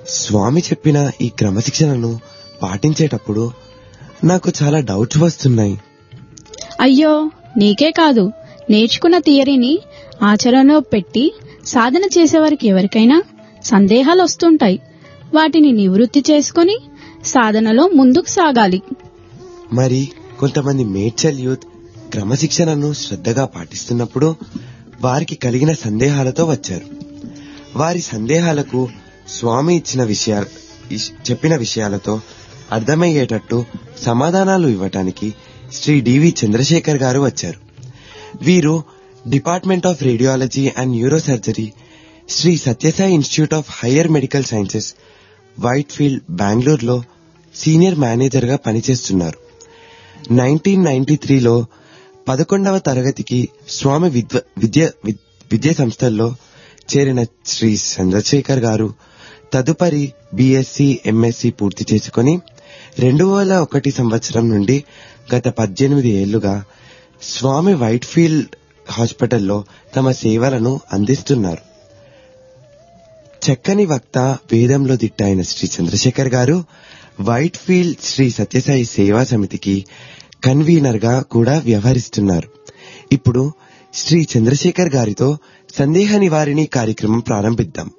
స్వామి చెప్పిన ఈ క్రమశిక్షణను పాటించేటప్పుడు నాకు చాలా డౌట్స్ వస్తున్నాయి. అయ్యో, నీకే కాదు, నేర్చుకున్న థియరీని ఆచరణలో పెట్టి సాధన చేసేవారికి ఎవరికైనా సందేహాలు వస్తుంటాయి. వాటిని నివృత్తి చేసుకుని సాధనలో ముందుకు సాగాలి. మరి కొంతమంది మేడ్చల్ యూత్ క్రమశిక్షణను శ్రద్ధగా పాటిస్తున్నప్పుడు వారికి కలిగిన సందేహాలతో వచ్చారు. వారి సందేహాలకు స్వామి చెప్పిన విషయాలతో అర్థమయ్యేటట్టు సమాధానాలు ఇవ్వటానికి శ్రీ డివి చంద్రశేఖర్ గారు వచ్చారు. వీరు department of radiology and neurosurgery, Shri Sathya Sai institute of higher medical sciences, white field, బెంగళూరులో సీనియర్ మేనేజర్ గా పనిచేస్తున్నారు. 1993లో 11వ తరగతికి స్వామి విద్యా సంస్థల్లో చేరిన శ్రీ చంద్రశేఖర్ గారు తదుపరి బీఎస్సీ, ఎంఎస్సీ పూర్తి చేసుకుని 2001 సంవత్సరం నుండి గత 18 ఏళ్లుగా స్వామి వైట్ ఫీల్డ్ హాస్పిటల్లో తమ సేవలను అందిస్తున్నారు. చక్కని వక్త, వేదంలో దిట్ట అయిన శ్రీ చంద్రశేఖర్ గారు వైట్ ఫీల్డ్ శ్రీ సత్యసాయి సేవా సమితికి కన్వీనర్ గా కూడా వ్యవహరిస్తున్నారు. ఇప్పుడు శ్రీ చంద్రశేఖర్ గారితో సందేహ నివారిణి కార్యక్రమం ప్రారంభిద్దాం.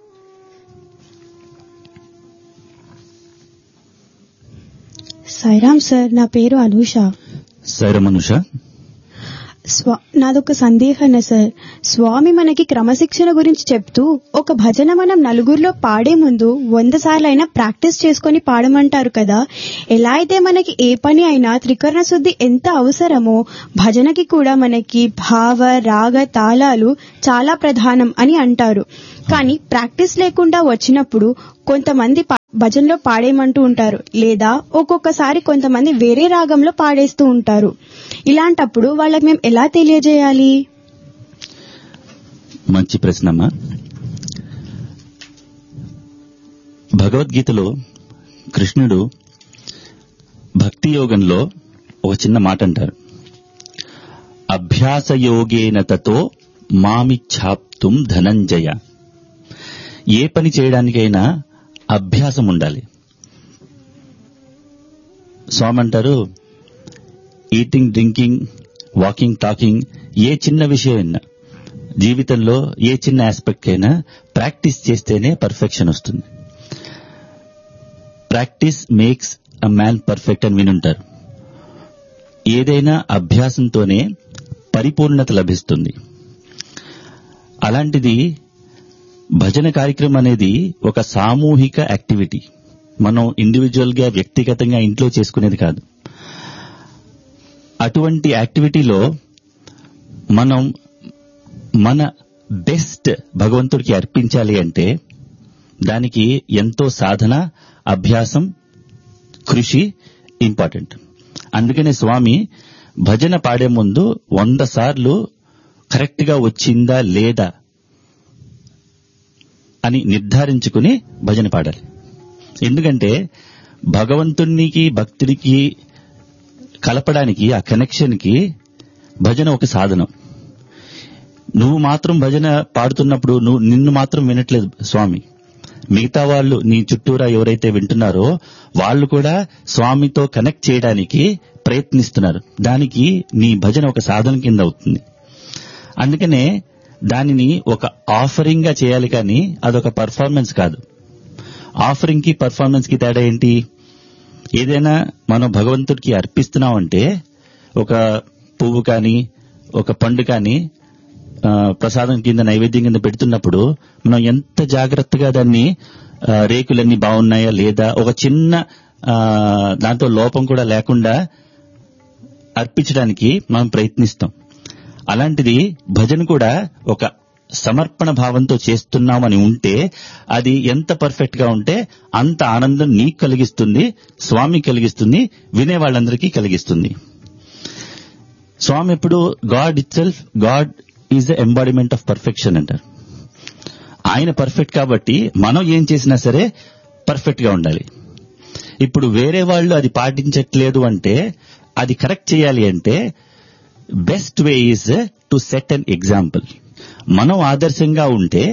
సాయిరామ్ సార్, నా పేరు అనూష. సాయిరామ్ అనూష. నాదొక సందేహం సార్. స్వామి మనకి క్రమశిక్షణ గురించి చెప్తూ ఒక భజన మనం నలుగురిలో పాడే ముందు 100 సార్లైనా ప్రాక్టీస్ చేసుకుని పాడమంటారు కదా. ఎలా అయితే మనకి ఏ పని అయినా త్రికరణ శుద్ధి ఎంత అవసరమో భజనకి కూడా మనకి భావ, రాగ, తాళాలు చాలా ప్రధానం అని అంటారు. కానీ ప్రాక్టీస్ లేకుండా వచ్చినప్పుడు కొంతమంది భజనలో పాడేయమంటూ ఉంటారు, లేదా ఒక్కొక్కసారి కొంతమంది వేరే రాగంలో పాడేస్తూ ఉంటారు. ఇలాంటప్పుడు వాళ్ళకి మేము ఎలా తెలియజేయాలి? మంచి ప్రశ్నమ్మా. భగవద్గీతలో కృష్ణుడు భక్తి యోగంలో ఒక చిన్న మాట అంటారు, అభ్యాస యోగేన తతో మామిచ్ఛాప్తుం ధనంజయ. ఏ పని చేయడానికైనా అభ్యాసం ఉండాలి. స్వామి అంటారు, ఈటింగ్, డ్రింకింగ్, వాకింగ్, టాకింగ్, ఏ చిన్న విషయమైనా జీవితంలో ఏ చిన్న ఆస్పెక్ట్ అయినా ప్రాక్టీస్ చేస్తేనే పర్ఫెక్షన్ వస్తుంది. Practice makes a man perfect అని వినుంటారు. ఏదైనా అభ్యాసంతోనే పరిపూర్ణత లభిస్తుంది. అలాంటిది భజన కార్యక్రమం అనేది ఒక సామూహిక యాక్టివిటీ. మనం ఇండివిజువల్ గా, వ్యక్తిగతంగా ఇంట్లో చేసుకునేది కాదు. అటువంటి యాక్టివిటీలో మనం మన బెస్ట్ భగవంతుడికి అర్పించాలి అంటే దానికి ఎంతో సాధన, అభ్యాసం, కృషి ఇంపార్టెంట్. అందుకనే స్వామి భజన పాడే ముందు 100 సార్లు కరెక్ట్ గా వచ్చిందా లేదా అని నిర్ధారించుకుని భజన పాడాలి. ఎందుకంటే భగవంతునికి, భక్తుడికి కలపడానికి, ఆ కనెక్షన్ కి భజన ఒక సాధనం. నువ్వు మాత్రం భజన పాడుతున్నప్పుడు నిన్ను మాత్రం వినట్లేదు స్వామి. మిగతా వాళ్ళు నీ చుట్టూరా ఎవరైతే వింటున్నారో వాళ్ళు కూడా స్వామితో కనెక్ట్ చేయడానికి ప్రయత్నిస్తున్నారు. దానికి నీ భజన ఒక సాధన కింద అవుతుంది. అందుకనే దానిని ఒక ఆఫరింగ్ గా చేయాలి, కానీ అదొక పర్ఫార్మెన్స్ కాదు. ఆఫరింగ్ కి పర్ఫార్మెన్స్ కి తేడా ఏంటి? ఏదైనా మనం భగవంతుడికి అర్పిస్తున్నామంటే ఒక పువ్వు కానీ ఒక పండు కానీ ప్రసాదం కింద, నైవేద్యం కింద పెడుతున్నప్పుడు మనం ఎంత జాగ్రత్తగా దాన్ని రేకులన్నీ బాగున్నాయా లేదా, ఒక చిన్న దాంట్లో లోపం కూడా లేకుండా అర్పించడానికి మనం ప్రయత్నిస్తాం. అలాంటిది భజన కూడా ఒక సమర్పణ భావంతో చేస్తున్నామని ఉంటే అది ఎంత పర్ఫెక్ట్ గా ఉంటే అంత ఆనందం నీకు కలిగిస్తుంది, స్వామి కలిగిస్తుంది, వినే వాళ్ళందరికీ కలిగిస్తుంది. స్వామి ఎప్పుడు God it self, God is the embodiment of perfection అంటారు. ఆయన పర్ఫెక్ట్ కాబట్టి మనం ఏం చేసినా సరే పర్ఫెక్ట్ గా ఉండాలి. ఇప్పుడు వేరే వాళ్ళు అది పాటించట్లేదు అంటే, అది కరెక్ట్ చేయాలి అంటే best way is to set an example. మనం ఆదర్శంగా ఉంటే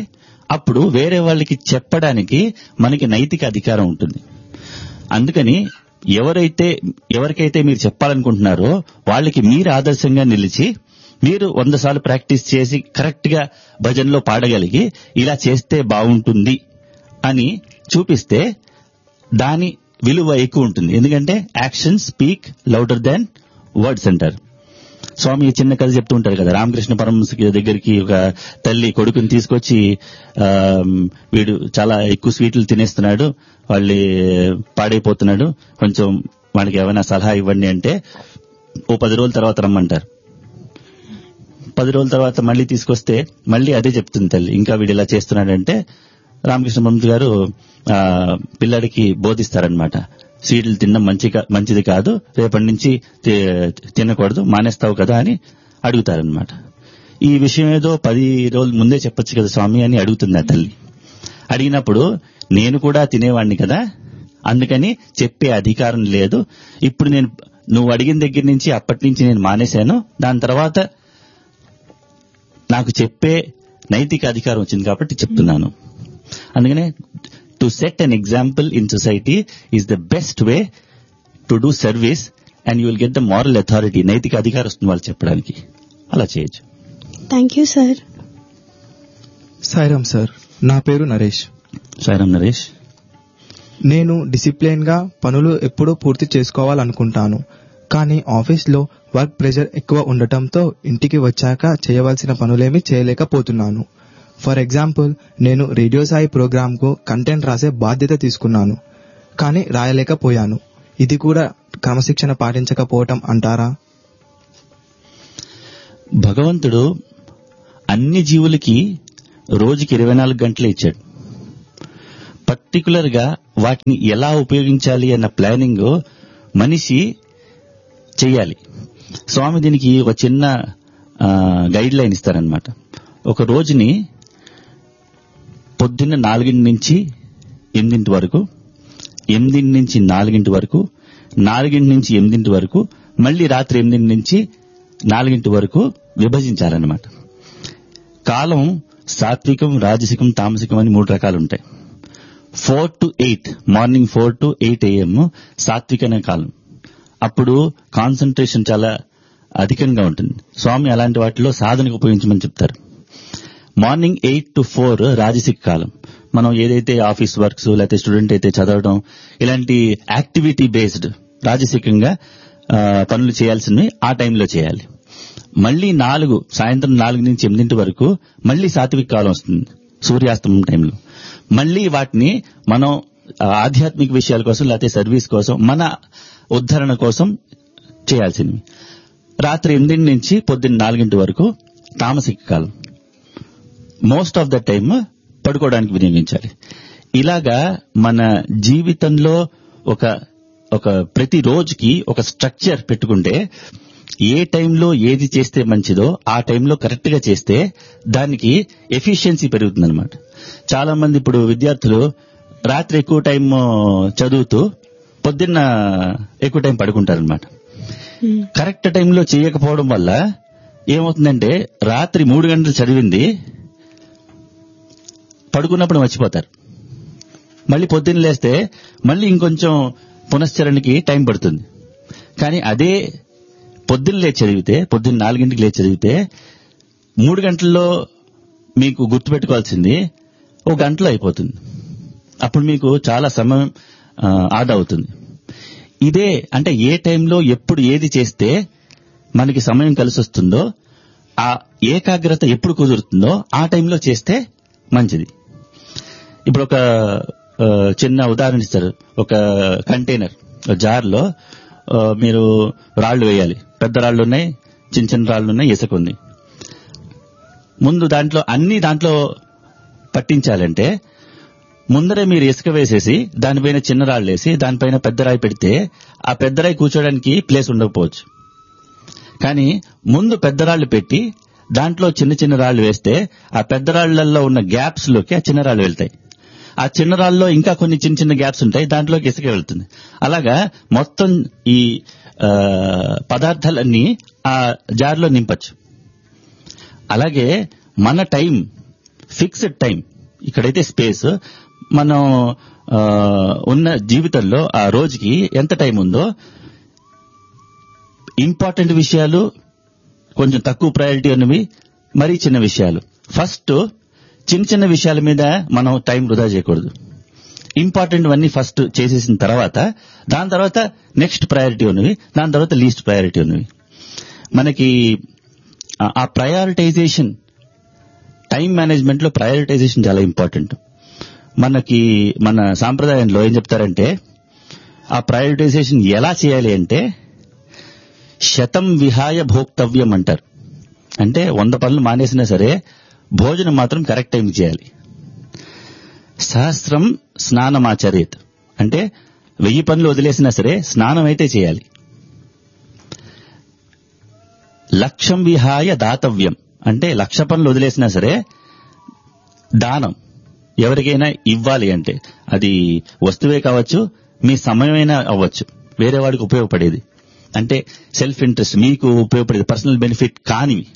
అప్పుడు వేరే వాళ్ళకి చెప్పడానికి మనకి నైతిక అధికారం ఉంటుంది. అందుకని ఎవరికైతే మీరు చెప్పాలనుకుంటున్నారో వాళ్ళకి మీరు ఆదర్శంగా నిలిచి మీరు 100 సార్లు ప్రాక్టీస్ చేసి కరెక్ట్ గా భజనలో పాడగలిగి ఇలా చేస్తే బాగుంటుంది అని చూపిస్తే దాని విలువ ఎక్కువ ఉంటుంది. ఎందుకంటే యాక్షన్ స్పీక్ లౌడర్ దాన్ వర్డ్స్ అంటారు. స్వామి చిన్న కథ చెప్తూ ఉంటారు కదా, రామకృష్ణ పరమహంస దగ్గరికి ఒక తల్లి కొడుకుని తీసుకొచ్చి వీడు చాలా ఎక్కువ స్వీట్లు తినేస్తున్నాడు, వాళ్ళు పాడైపోతున్నాడు, కొంచెం వాడికి ఏమైనా సలహా ఇవ్వండి అంటే ఓ 10 రోజుల తర్వాత రమ్మంటారు. 10 రోజుల తర్వాత మళ్ళీ తీసుకొస్తే మళ్ళీ అదే చెప్తుంది తల్లి, ఇంకా వీడు ఇలా చేస్తున్నాడంటే రామకృష్ణ పరమహంస గారు పిల్లాడికి బోధిస్తారనమాట. స్వీట్లు తినడం మంచిది కాదు, రేపటి నుంచి తినకూడదు, మానేస్తావు కదా అని అడుగుతారనమాట. ఈ విషయం ఏదో 10 రోజుల ముందే చెప్పొచ్చు కదా స్వామి అని అడుగుతుంది ఆ తల్లి. అడిగినప్పుడు నేను కూడా తినేవాడిని కదా, అందుకని చెప్పే అధికారం లేదు. ఇప్పుడు నువ్వు అడిగిన దగ్గర నుంచి అప్పటి నుంచి నేను మానేశాను, దాని తర్వాత నాకు చెప్పే నైతిక అధికారం వచ్చింది కాబట్టి చెప్తున్నాను. అందుకనే to set an example in society is the best way to do service and you will get the moral authority. నైతిక అధికారం వస్తుంది వాళ్ళు చెప్పడానికి. అలా చేయొచ్చు. Thank you sir. Sairam sir, నా పేరు నరేష్. సాయిరామ్ నరేష్. నేను డిసిప్లైన్ గా పనులు ఎప్పుడూ పూర్తి చేసుకోవాలనుకుంటాను. కానీ ఆఫీస్లో వర్క్ ప్రెషర్ ఎక్కువ ఉండటంతో ఇంటికి వచ్చాక చేయవలసిన పనులేమీ చేయలేకపోతున్నాను. ఫర్ ఎగ్జాంపుల్, నేను రేడియో సాయి ప్రోగ్రాంకు కంటెంట్ రాసే బాధ్యత తీసుకున్నాను, కానీ రాయలేకపోయాను. ఇది కూడా క్రమశిక్షణ పాటించకపోవటం అంటారా? భగవంతుడు అన్ని జీవులకి రోజుకి 24 గంటలు ఇచ్చాడు. పర్టికులర్ గా వాటిని ఎలా ఉపయోగించాలి అన్న ప్లానింగ్ మనిషి చెయ్యాలి. స్వామి దీనికి ఒక చిన్న గైడ్ లైన్ ఇస్తారనమాట. ఒక రోజుని పొద్దున్న 4 నుంచి 8 వరకు, 8 నుంచి 4 వరకు, 4 నుంచి 8 వరకు, మళ్ళీ రాత్రి 8 నుంచి 4 వరకు విభజించాలన్నమాట. కాలం సాత్వికం, రాజసికం, తామసికం అని 3 రకాలు ఉంటాయి. 4 to 8 మార్నింగ్ 4 to 8 AM సాత్వికమైన కాలం. అప్పుడు కాన్సన్ట్రేషన్ చాలా అధికంగా ఉంటుంది. స్వామి అలాంటి వాటిలో సాధనకు ఉపయోగించమని చెప్తారు. మార్నింగ్ 8 to 4 రాజసిక కాలం. మనం ఏదైతే ఆఫీస్ వర్క్స్ లేకపోతే స్టూడెంట్ అయితే చదవడం, ఇలాంటి యాక్టివిటీ బేస్డ్ రాజసికంగా పనులు చేయాల్సినవి ఆ టైంలో చేయాలి. మళ్ళీ సాయంత్రం 4 నుంచి 8 వరకు మళ్ళీ సాత్విక కాలం వస్తుంది, సూర్యాస్తమం టైంలో. మళ్ళీ వాటిని మనం ఆధ్యాత్మిక విషయాల కోసం లేకపోతే సర్వీస్ కోసం, మన ఉద్ధరణ కోసం చేయాల్సినవి. రాత్రి 8 నుంచి పొద్దున్న 4 వరకు తామసిక కాలం. మోస్ట్ ఆఫ్ ద టైమ్ పడుకోవడానికి వినియోగించాలి. ఇలాగా మన జీవితంలో ఒక ప్రతి రోజుకి ఒక స్ట్రక్చర్ పెట్టుకుంటే ఏ టైంలో ఏది చేస్తే మంచిదో ఆ టైంలో కరెక్ట్ గా చేస్తే దానికి ఎఫిషియన్సీ పెరుగుతుందన్నమాట. చాలా మంది ఇప్పుడు విద్యార్థులు రాత్రి ఎక్కువ టైం చదువుతూ పొద్దున్న ఎక్కువ టైం పడుకుంటారనమాట. కరెక్ట్ టైంలో చేయకపోవడం వల్ల ఏమవుతుందంటే రాత్రి 3 గంటలు చదివింది పడుకున్నప్పుడు మర్చిపోతారు. మళ్ళీ పొద్దున్న లేస్తే మళ్ళీ ఇంకొంచెం పునశ్చరణకి టైం పడుతుంది. కానీ అదే పొద్దున్న లేచి చదివితే, పొద్దున్న 4 లేచి చదివితే 3 గంటల్లో మీకు గుర్తుపెట్టుకోవాల్సింది 1 గంటలో అయిపోతుంది. అప్పుడు మీకు చాలా సమయం ఆదా అవుతుంది. ఇదే అంటే ఏ టైంలో ఎప్పుడు ఏది చేస్తే మనకి సమయం కలిసి వస్తుందో, ఆ ఏకాగ్రత ఎప్పుడు కుదురుతుందో ఆ టైంలో చేస్తే మంచిది. ఇప్పుడు ఒక చిన్న ఉదాహరణ ఇస్తారు. ఒక కంటైనర్ జార్లో మీరు రాళ్లు వేయాలి. పెద్ద రాళ్లు ఉన్నాయి, చిన్న చిన్న రాళ్లు ఉన్నాయి, ఇసుక ఉంది. ముందు దాంట్లో పట్టించాలంటే ముందరే మీరు ఇసుక వేసేసి దానిపైన చిన్న రాళ్ళు వేసి దానిపైన పెద్ద రాయి పెడితే ఆ పెద్ద రాయి కూర్చోడానికి ప్లేస్ ఉండకపోవచ్చు. కానీ ముందు పెద్ద రాళ్లు పెట్టి దాంట్లో చిన్న చిన్న రాళ్లు వేస్తే ఆ పెద్ద రాళ్లలో ఉన్న గ్యాప్స్ లోకి ఆ చిన్న రాళ్లు వెళ్తాయి. ఆ చిన్న రాళ్ళలో ఇంకా కొన్ని చిన్న చిన్న గ్యాప్స్ ఉంటాయి, దాంట్లోకి ఇసుక వెళ్తుంది. అలాగా మొత్తం ఈ పదార్థాలన్నీ ఆ జార్లో నింపచ్చు. అలాగే మన టైం, ఫిక్స్డ్ టైం, ఇక్కడైతే స్పేస్. మనం ఉన్న జీవితంలో ఆ రోజుకి ఎంత టైం ఉందో ఇంపార్టెంట్ విషయాలు, కొంచెం తక్కువ ప్రయారిటీ ఉన్నవి, మరీ చిన్న విషయాలు. ఫస్ట్ చిన్న చిన్న విషయాల మీద మనం టైం వృధా చేయకూడదు. ఇంపార్టెంట్ అన్నీ ఫస్ట్ చేసేసిన తర్వాత దాని తర్వాత నెక్స్ట్ ప్రయారిటీ ఉన్నవి, దాని తర్వాత లీస్ట్ ప్రయారిటీ ఉన్నవి. మనకి ఆ ప్రయారిటైజేషన్, టైం మేనేజ్మెంట్ లో ప్రయారిటైజేషన్ చాలా ఇంపార్టెంట్. మనకి మన సాంప్రదాయంలో ఏం చెప్తారంటే ఆ ప్రయారిటైజేషన్ ఎలా చేయాలి అంటే శతం విహాయ భోక్తవ్యం అంటారు. అంటే 100 పనులు మానేసినా సరే భోజనం మాత్రం కరెక్ట్ టైం చేయాలి. సహస్రం స్నానమాచరేత్ అంటే 1000 పనులు వదిలేసినా సరే స్నానం అయితే చేయాలి. లక్ష్యం విహాయ దాతవ్యం అంటే 1,00,000 పనులు వదిలేసినా సరే దానం ఎవరికైనా ఇవ్వాలి. అంటే అది వస్తువే కావచ్చు, మీ సమయమైనా అవ్వచ్చు, వేరే వాడికి ఉపయోగపడేది, అంటే సెల్ఫ్ ఇంట్రెస్ట్, మీకు ఉపయోగపడేది, పర్సనల్ బెనిఫిట్ కానివి.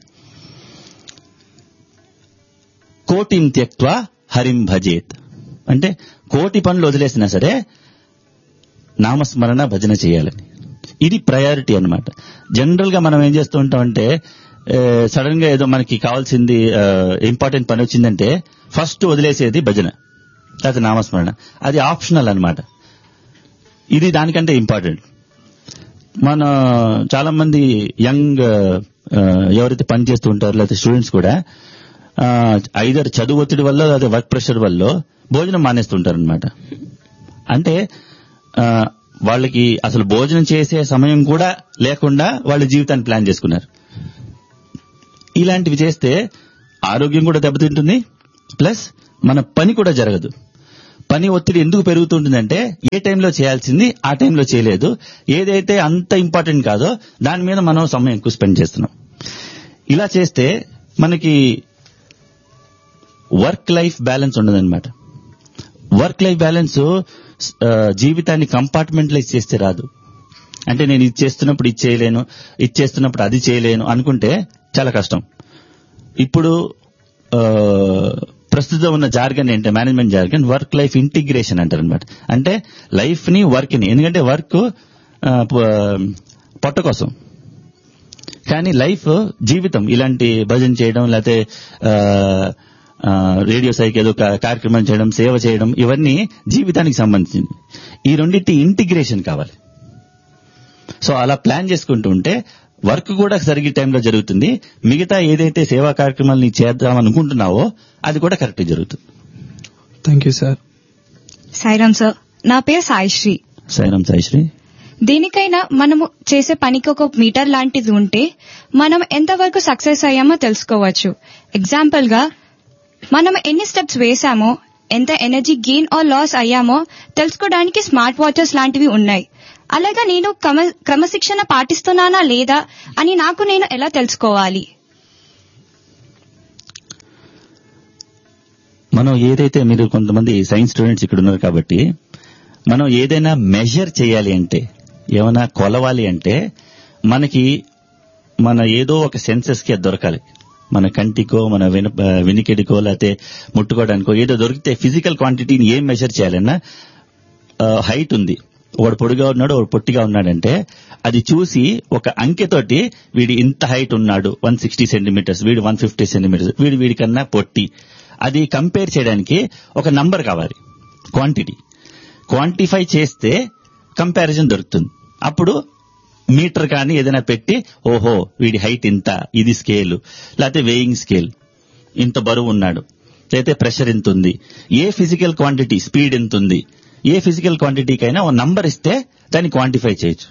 కోటిం త్యక్త్వా హరిం భజేత్ అంటే 1,000,000 పనులు వదిలేసినా సరే నామస్మరణ భజన చేయాలని. ఇది ప్రయారిటీ అన్నమాట. జనరల్ గా మనం ఏం చేస్తూ ఉంటామంటే సడన్ గా ఏదో మనకి కావాల్సింది ఇంపార్టెంట్ పని వచ్చిందంటే ఫస్ట్ వదిలేసేది భజన లేకపోతే నామస్మరణ. అది ఆప్షనల్ అన్నమాట. ఇది దానికంటే ఇంపార్టెంట్. మన చాలా మంది యంగ్ ఎవరైతే పని చేస్తూ ఉంటారో లేకపోతే స్టూడెంట్స్ కూడా ఐదర్ చదువు ఒత్తిడి వల్ల లేదా వర్క్ ప్రెషర్ వల్ల భోజనం మానేస్తుంటారనమాట. అంటే వాళ్ళకి అసలు భోజనం చేసే సమయం కూడా లేకుండా వాళ్ళ జీవితాన్ని ప్లాన్ చేసుకున్నారు. ఇలాంటివి చేస్తే ఆరోగ్యం కూడా దెబ్బతింటుంది, ప్లస్ మన పని కూడా జరగదు. పని ఒత్తిడి ఎందుకు పెరుగుతుంటుందంటే ఏ టైంలో చేయాల్సింది ఆ టైంలో చేయలేదు, ఏదైతే అంత ఇంపార్టెంట్ కాదో దాని మీద మనం సమయం ఎక్కువ స్పెండ్ చేస్తున్నాం. ఇలా చేస్తే మనకి వర్క్ లైఫ్ బ్యాలెన్స్ ఉండదన్నమాట. వర్క్ లైఫ్ బ్యాలెన్స్ జీవితాన్ని కంపార్ట్మెంటలైజ్ చేస్తే రాదు. అంటే నేను ఇది చేస్తున్నప్పుడు ఇది చేయలేను, ఇది చేస్తున్నప్పుడు అది చేయలేను అనుకుంటే చాలా కష్టం. ఇప్పుడు ప్రస్తుతం ఉన్న జార్గన్ ఏంటంటే management jargon work life integration అంటారు అనమాట. అంటే లైఫ్ ని వర్క్ ని, ఎందుకంటే వర్క్ పొట్ట కోసం, కానీ లైఫ్ జీవితం ఇలాంటి భజన చేయడం లేకపోతే రేడియో సైకి ఏదో కార్యక్రమం చేయడం, సేవ చేయడం, ఇవన్నీ జీవితానికి సంబంధించింది. ఈ రెండింటి ఇంటిగ్రేషన్ కావాలి. సో అలా ప్లాన్ చేసుకుంటూ ఉంటే వర్క్ కూడా సరిగ్గా టైంలో జరుగుతుంది, మిగతా ఏదైతే సేవా కార్యక్రమాలు చేద్దామనుకుంటున్నావో అది కూడా కరెక్ట్ జరుగుతుంది. Thank you sir. Sairam sir, నా పేరు సాయిశ్రీ. సాయిరామ్ సాయిశ్రీ. దేనికైనా మనము చేసే పనికి ఒక మీటర్ లాంటిది ఉంటే మనం ఎంతవరకు సక్సెస్ అయ్యామో తెలుసుకోవచ్చు. ఎగ్జాంపుల్ గా మనం ఎన్ని స్టెప్స్ వేసామో, ఎంత ఎనర్జీ గెయిన్ ఆర్ లాస్ అయ్యామో తెలుసుకోవడానికి స్మార్ట్ వాచెస్ లాంటివి ఉన్నాయి. అలాగా నేను క్రమశిక్షణ పాటిస్తున్నానా లేదా అని నాకు నేను ఎలా తెలుసుకోవాలి? మనం ఏదైతే, మీరు కొంతమంది సైన్స్ స్టూడెంట్స్ ఇక్కడ ఉన్నారు కాబట్టి, మనం ఏదైనా మెజర్ చేయాలి అంటే, ఏమైనా కొలవాలి అంటే మనకి మన ఏదో ఒక సెన్సెస్ కి అది దొరకాలి. మన కంటికో మన వెనికెడికో లేకపోతే ముట్టుకోవడానికో ఏదో దొరికితే ఫిజికల్ క్వాంటిటీని ఏం మెజర్ చేయాలన్నా, హైట్ ఉంది, ఒకడు పొడిగా ఉన్నాడు ఒకడు పొట్టిగా ఉన్నాడంటే అది చూసి ఒక అంకెతోటి వీడి ఇంత హైట్ ఉన్నాడు 160 సెంటీమీటర్స్, వీడు 150 సెంటీమీటర్స్, వీడికన్నా పొట్టి, అది కంపేర్ చేయడానికి ఒక నంబర్ కావాలి, క్వాంటిటీ. క్వాంటిఫై చేస్తే కంపారిజన్ దొరుకుతుంది. అప్పుడు మీటర్ కానీ ఏదైనా పెట్టి, ఓహో వీడి హైట్ ఇంత, ఇది స్కేల్ లేకపోతే వేయింగ్ స్కేల్, ఇంత బరువు ఉన్నాడు, లేకపోతే ప్రెషర్ ఎంత ఉంది, ఏ ఫిజికల్ క్వాంటిటీ, స్పీడ్ ఎంత ఉంది, ఏ ఫిజికల్ క్వాంటిటీకైనా ఒక నంబర్ ఇస్తే దాన్ని క్వాంటిఫై చేయొచ్చు.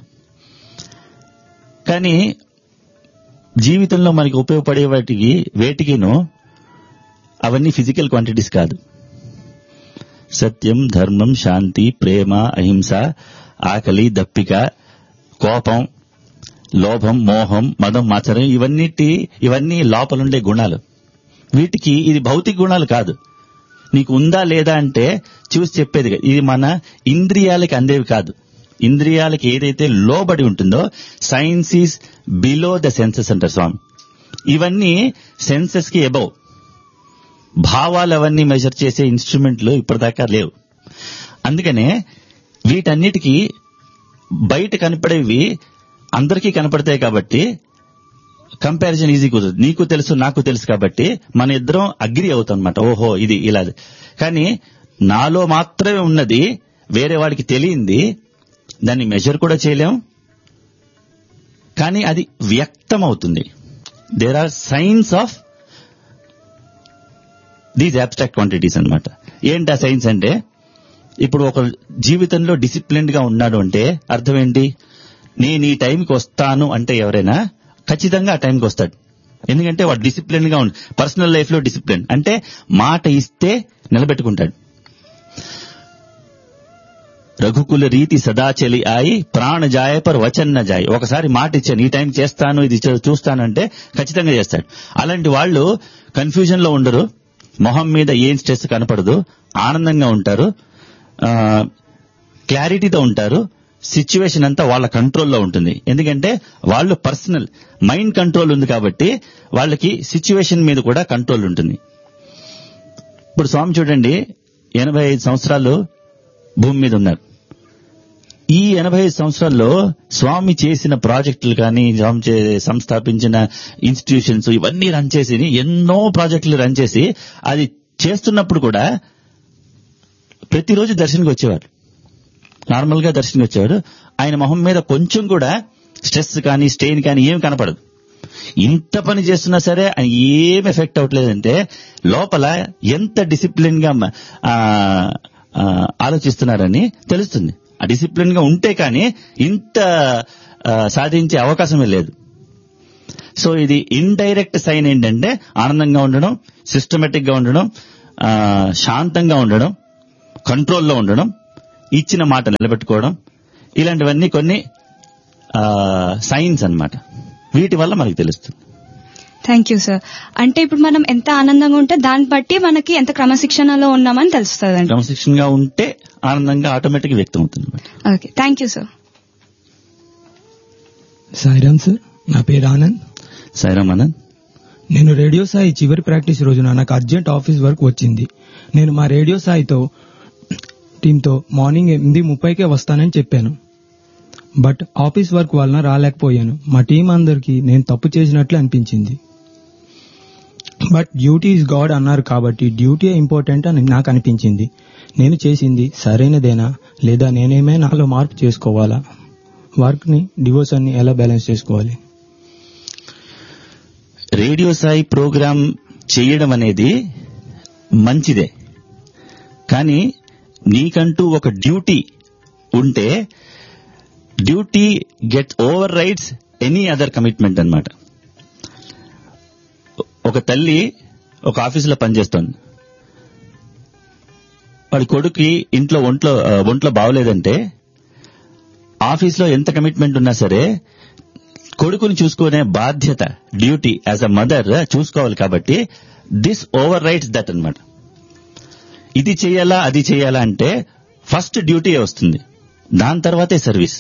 కానీ జీవితంలో మనకి ఉపయోగపడే వేటికిను అవన్నీ ఫిజికల్ క్వాంటిటీస్ కాదు. సత్యం, ధర్మం, శాంతి, ప్రేమ, అహింస, ఆకలి, దప్పిక, కోపం, లోభం, మోహం, మదం, మాచరం, ఇవన్నీ లోపలుండే గుణాలు. వీటికి ఇది భౌతిక గుణాలు కాదు. నీకు ఉందా లేదా అంటే చూసి చెప్పేది. ఇది మన ఇంద్రియాలకి అందేవి కాదు. ఇంద్రియాలకి ఏదైతే లోబడి ఉంటుందో, science is below the senses అంటారు స్వామి. ఇవన్నీ సెన్సెస్ కి అబౌవ్. భావాలు అవన్నీ మెజర్ చేసే ఇన్స్ట్రుమెంట్లు ఇప్పటిదాకా లేవు. అందుకనే వీటన్నిటికీ బయట కనపడేవి అందరికీ కనపడతాయి కాబట్టి కంపారిజన్ ఈజీ కుదరదు. నీకు తెలుసు నాకు తెలుసు కాబట్టి మన ఇద్దరం అగ్రి అవుతాం అనమాట. ఓహో ఇది ఇలా. కానీ నాలో మాత్రమే ఉన్నది వేరే వాడికి తెలియంది, దాన్ని మెజర్ కూడా చేయలేం, కానీ అది వ్యక్తం అవుతుంది. There are science of these abstract quantities అన్నమాట. ఏంటి ఆ సైన్స్ అంటే, ఇప్పుడు ఒక జీవితంలో డిసిప్లిన్డ్ గా ఉన్నాడు అంటే అర్థం ఏంటి? నేను ఈ టైంకి వస్తాను అంటే ఎవరైనా ఖచ్చితంగా ఆ టైంకి వస్తాడు. ఎందుకంటే వాడు డిసిప్లిన్ గా ఉంది. పర్సనల్ లైఫ్ లో డిసిప్లిన్ అంటే మాట ఇస్తే నిలబెట్టుకుంటాడు. రఘుకుల రీతి సదా చెలి ఆయి ప్రాణ జాయ పర్ వచన్ న జాయి. ఒకసారి మాట ఇచ్చాను, ఈ టైం చేస్తాను, ఇది చూస్తానంటే ఖచ్చితంగా చేస్తాడు. అలాంటి వాళ్ళు కన్ఫ్యూజన్ లో ఉండరు, మొహం మీద ఏం స్ట్రెస్ కనపడదు, ఆనందంగా ఉంటారు, క్లారిటీతో ఉంటారు. సిచ్యువేషన్ అంతా వాళ్ళ కంట్రోల్లో ఉంటుంది. ఎందుకంటే వాళ్ళు పర్సనల్ మైండ్ కంట్రోల్ ఉంది కాబట్టి వాళ్ళకి సిచ్యువేషన్ మీద కూడా కంట్రోల్ ఉంటుంది. ఇప్పుడు స్వామి చూడండి, 85 సంవత్సరాలు భూమి మీద ఉన్నారు. ఈ 85 సంవత్సరాల్లో స్వామి చేసిన ప్రాజెక్టులు కానీ, స్వామి సంస్థాపించిన ఇన్స్టిట్యూషన్స్ ఇవన్నీ రన్ చేసి, ఎన్నో ప్రాజెక్టులు రన్ చేసి, అది చేస్తున్నప్పుడు కూడా ప్రతిరోజు దర్శనానికి వచ్చేవాడు. నార్మల్ గా దర్శనానికి వచ్చేవాడు. ఆయన మొహం మీద కొంచెం కూడా స్ట్రెస్ కానీ స్ట్రెయిన్ కానీ ఏం కనపడదు. ఇంత పని చేస్తున్నా సరే ఆయన ఏం ఎఫెక్ట్ అవ్వట్లేదంటే లోపల ఎంత డిసిప్లిన్ గా ఆలోచిస్తున్నారని తెలుస్తుంది. ఆ డిసిప్లిన్ గా ఉంటే కానీ ఇంత సాధించే అవకాశమే లేదు. సో ఇది ఇండైరెక్ట్ సైన్ ఏంటంటే ఆనందంగా ఉండడం, సిస్టమేటిక్ గా ఉండడం, శాంతంగా ఉండడం, కంట్రోల్లో ఉండడం, ఇచ్చిన మాట నిలబెట్టుకోవడం, ఇలాంటివన్నీ కొన్ని సైన్స్ అన్నమాట. వీటి వల్ల మనకు తెలుస్తుంది. Thank you sir. అంటే ఇప్పుడు మనం ఎంత ఆనందంగా ఉంటే దాన్ని బట్టి మనకి ఎంత క్రమశిక్షణలో ఉన్నామని తెలుస్తుంది. క్రమశిక్షణగా ఉంటే ఆనందంగా ఆటోమేటిక్ వ్యక్తం అవుతుంది. Okay, thank you sir. Sairam sir, నా పేరు ఆనంద్. సాయిరామ్ ఆనంద్. నేను రేడియో సాయి చివరి ప్రాక్టీస్ రోజున నాకు అర్జెంట్ ఆఫీస్ వర్క్ వచ్చింది. నేను మా రేడియో సాయితో టీంతో మార్నింగ్ 8:30కే వస్తానని చెప్పాను. బట్ ఆఫీస్ వర్క్ వలన రాలేకపోయాను. మా టీం అందరికీ నేను తప్పు చేసినట్లు అనిపించింది. బట్ డ్యూటీ ఈజ్ గాడ్ అన్నారు కాబట్టి డ్యూటీ ఇంపార్టెంట్ అని నాకు అనిపించింది. నేను చేసింది సరైనదేనా లేదా నేనేమైనా నాలో మార్పు చేసుకోవాలా? వర్క్ ని డివోషన్ ని ఎలా బ్యాలెన్స్ చేసుకోవాలి? రేడియో సాయి ప్రోగ్రామ్ చేయడం అనేది మంచిదే, కానీ నీకంటూ ఒక డ్యూటీ ఉంటే duty get over rides any other commitment అన్నమాట. ఒక తల్లి ఒక ఆఫీసులో పనిచేస్తోంది. వాడి కొడుకు ఇంట్లో ఒంట్లో బాగోలేదంటే ఆఫీస్లో ఎంత కమిట్మెంట్ ఉన్నా సరే కొడుకుని చూసుకునే బాధ్యత, డ్యూటీ యాజ్ అ మదర్ చూసుకోవాలి. కాబట్టి దిస్ ఓవర్ రైడ్స్ దట్ అన్నమాట. ఇది చేయాలా అది చేయాలా అంటే ఫస్ట్ డ్యూటీ వస్తుంది, దాని తర్వాతే సర్వీస్.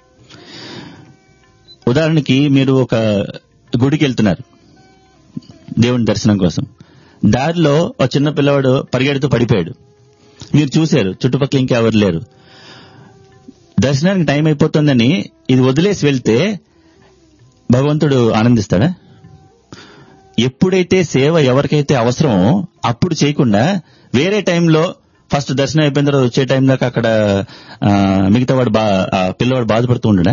ఉదాహరణకి మీరు ఒక గుడికి వెళ్తున్నారు దేవుని దర్శనం కోసం. దారిలో ఒక చిన్న పిల్లవాడు పరిగెడుతూ పడిపోయాడు. మీరు చూశారు, చుట్టుపక్కల ఇంకెవరు లేరు. దర్శనానికి టైం అయిపోతుందని ఇది వదిలేసి వెళ్తే భగవంతుడు ఆనందిస్తాడా? ఎప్పుడైతే సేవ ఎవరికైతే అవసరమో అప్పుడు చేయకుండా వేరే టైంలో ఫస్ట్ దర్శనం అయిపోయిన తర్వాత వచ్చే టైం దాకా అక్కడ మిగతా వాడు పిల్లవాడు బాధపడుతూ ఉండడా?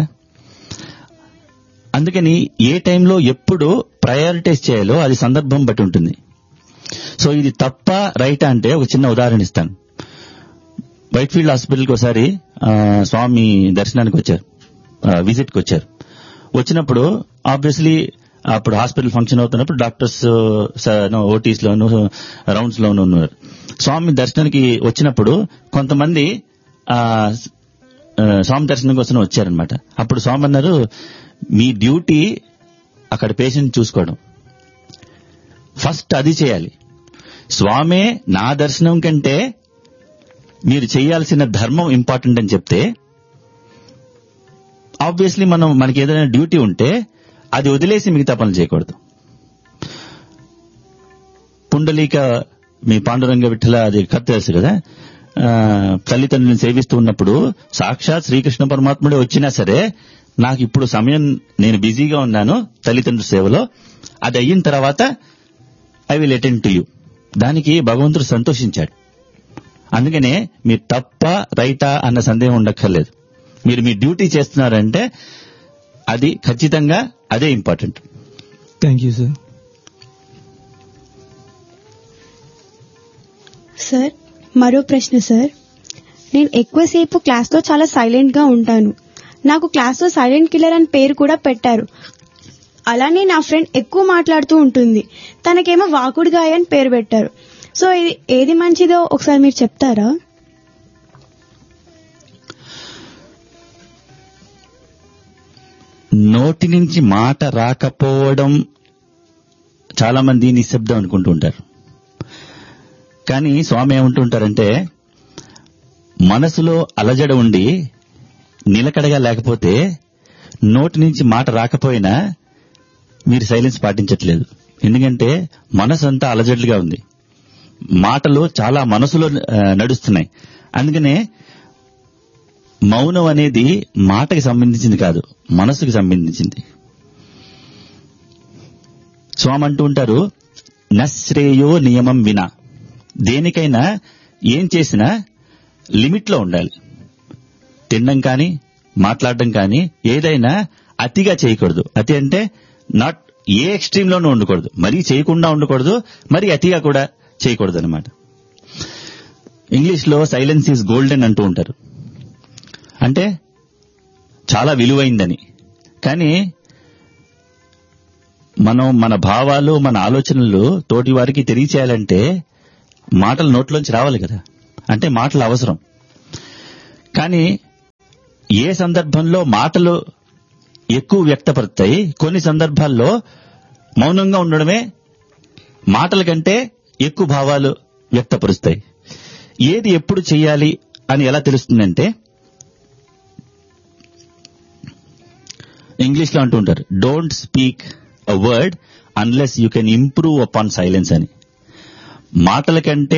అందుకని ఏ టైంలో ఎప్పుడు ప్రయారిటైజ్ చేయాలో అది సందర్భం బట్టి ఉంటుంది. సో ఇది తప్ప రైటా అంటే ఒక చిన్న ఉదాహరణ ఇస్తాను. వైట్ఫీల్డ్ హాస్పిటల్కి ఒకసారి స్వామి దర్శనానికి వచ్చారు, విజిట్కి వచ్చారు. వచ్చినప్పుడు ఆబ్వియస్లీ అప్పుడు హాస్పిటల్ ఫంక్షన్ అవుతున్నప్పుడు డాక్టర్స్ ఓటీస్ లోను రౌండ్స్ లోను ఉన్నారు. స్వామి దర్శనానికి వచ్చినప్పుడు కొంతమంది స్వామి దర్శనం కోసం వచ్చారనమాట. అప్పుడు స్వామి అన్నారు, మీ డ్యూటీ అక్కడ పేషెంట్ చూసుకోవడం, ఫస్ట్ అది చేయాలి. స్వామే నా దర్శనం కంటే మీరు చేయాల్సిన ధర్మం ఇంపార్టెంట్ అని చెప్తే ఆబ్వియస్లీ మనకి ఏదైనా డ్యూటీ ఉంటే అది వదిలేసి మిగతా పనులు చేయకూడదు. పుండలీక మీ పాండురంగ విఠల అది కథ తెలుసు కదా, తల్లిదండ్రులను సేవిస్తూ ఉన్నప్పుడు సాక్షాత్ శ్రీకృష్ణ పరమాత్ముడే వచ్చినా సరే నాకు ఇప్పుడు సమయం, నేను బిజీగా ఉన్నాను తల్లిదండ్రుల సేవలో, అది అయిన తర్వాత I will attend to you. దానికి భగవంతుడు సంతోషించాడు. అందుకనే మీరు తప్ప రైటా అన్న సందేహం ఉండక్కర్లేదు. మీరు మీ డ్యూటీ చేస్తున్నారంటే అది ఖచ్చితంగా అదే important. Thank you sir. Sir మరో ప్రశ్న సార్. నేను ఎక్కువసేపు క్లాస్లో చాలా సైలెంట్ గా ఉంటాను. నాకు క్లాస్లో సైలెంట్ కిల్లర్ అని పేరు కూడా పెట్టారు. అలానే నా ఫ్రెండ్ ఎక్కువ మాట్లాడుతూ ఉంటుంది, తనకేమో వాకుడుగాయ అని పేరు పెట్టారు. సో ఇది ఏది మంచిదో ఒకసారి మీరు చెప్తారా? నోటి నుంచి మాట రాకపోవడం చాలా మంది నిశ్శబ్దం అనుకుంటూ ఉంటారు. కానీ స్వామి ఏమంటుంటారంటే, మనసులో అలజడ ఉండి నిలకడగా లేకపోతే నోటి నుంచి మాట రాకపోయినా మీరు సైలెన్స్ పాటించట్లేదు. ఎందుకంటే మనసు అంతా అలజడుగా ఉంది, మాటలు చాలా మనసులో నడుస్తున్నాయి. అందుకనే మౌనం అనేది మాటకి సంబంధించింది కాదు, మనసుకి సంబంధించింది. స్వామి అంటూ ఉంటారు, నశ్రేయో నియమం వినా. దేనికైనా ఏం చేసినా లిమిట్లో ఉండాలి. తినడం కానీ మాట్లాడడం కానీ ఏదైనా అతిగా చేయకూడదు. అతి అంటే నాట్ ఏ ఎక్స్ట్రీమ్లోనూ ఉండకూడదు, మరీ చేయకుండా ఉండకూడదు, మరీ అతిగా కూడా చేయకూడదు అనమాట. ఇంగ్లీష్లో సైలెన్స్ ఈజ్ గోల్డెన్ అంటూ ఉంటారు, అంటే చాలా విలువైందని. కానీ మనం మన భావాలు మన ఆలోచనలు తోటి వారికి తెలియచేయాలంటే మాటలు నోట్లోంచి రావాలి కదా, అంటే మాటలు అవసరం. కానీ ఏ సందర్భంలో మాటలు ఎక్కువ వ్యక్తపరుస్తాయి, కొన్ని సందర్భాల్లో మౌనంగా ఉండడమే మాటల కంటే ఎక్కువ భావాలు వ్యక్తపరుస్తాయి. ఏది ఎప్పుడు చెయ్యాలి అని ఎలా తెలుస్తుందంటే, ఇంగ్లీష్లో అంటూ ఉంటారు, don't speak a word unless you can improve upon silence అని. మాటల కంటే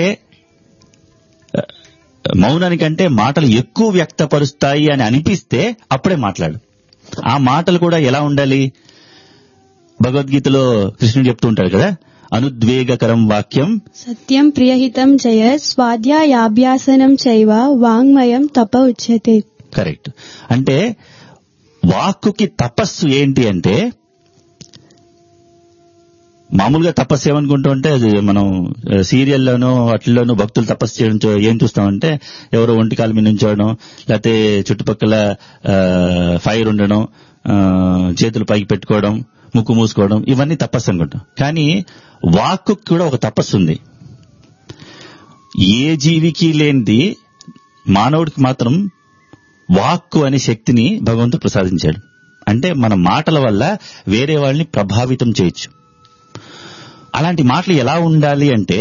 మౌనానికంటే మాటలు ఎక్కువ వ్యక్తపరుస్తాయి అని అనిపిస్తే అప్పుడే మాట్లాడు. ఆ మాటలు కూడా ఎలా ఉండాలి? భగవద్గీతలో కృష్ణుడు చెప్తూ ఉంటాడు కదా, అనుద్వేగకరం వాక్యం సత్యం ప్రియహితం జయ స్వాధ్యాయాభ్యాసనం చైవ వాంగ్మయం తప ఉచ్యతే. కరెక్ట్. అంటే వాక్కుకి తపస్సు ఏంటి అంటే, మామూలుగా తపస్సు ఏమనుకుంటూ ఉంటే మనం సీరియల్లోనూ వాటిల్లోనూ భక్తులు తపస్సు చేయడం ఏం చూస్తామంటే, ఎవరో ఒంటికాల మీద నుంచోవడం, లేకపోతే చుట్టుపక్కల ఫైర్ ఉండడం, చేతులు పైకి పెట్టుకోవడం, ముక్కు మూసుకోవడం, ఇవన్నీ తపస్సు అనుకుంటాం. కానీ వాక్కు కూడా ఒక తపస్సు ఉంది. ఏ జీవికి లేనిది మానవుడికి మాత్రం వాక్కు అనే శక్తిని భగవంతుడు ప్రసాదించాడు. అంటే మన మాటల వల్ల వేరే వాళ్ళని ప్రభావితం చేయొచ్చు. అలాంటి మాటలు ఎలా ఉండాలి అంటే,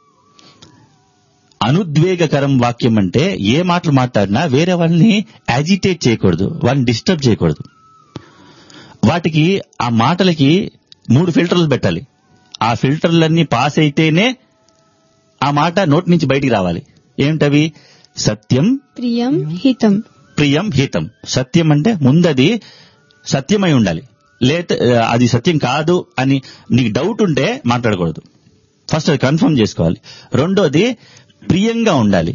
అనుద్వేగకరం వాక్యం అంటే ఏ మాటలు మాట్లాడినా వేరే వాళ్ళని యాజిటేట్ చేయకూడదు, వాళ్ళని డిస్టర్బ్ చేయకూడదు. వాటికి ఆ మాటలకి 3 ఫిల్టర్లు పెట్టాలి. ఆ ఫిల్టర్లన్నీ పాస్ అయితేనే ఆ మాట నోటి నుంచి బయటికి రావాలి. ఏమిటవి? సత్యం, ప్రియం, హితం. ప్రియం, హితం. సత్యం అంటే ముందది సత్యమై ఉండాలి, లేదా అది సత్యం కాదు అని నీకు డౌట్ ఉంటే మాట్లాడకూడదు. ఫస్ట్ అది కన్ఫర్మ్ చేసుకోవాలి. రెండోది ప్రియంగా ఉండాలి.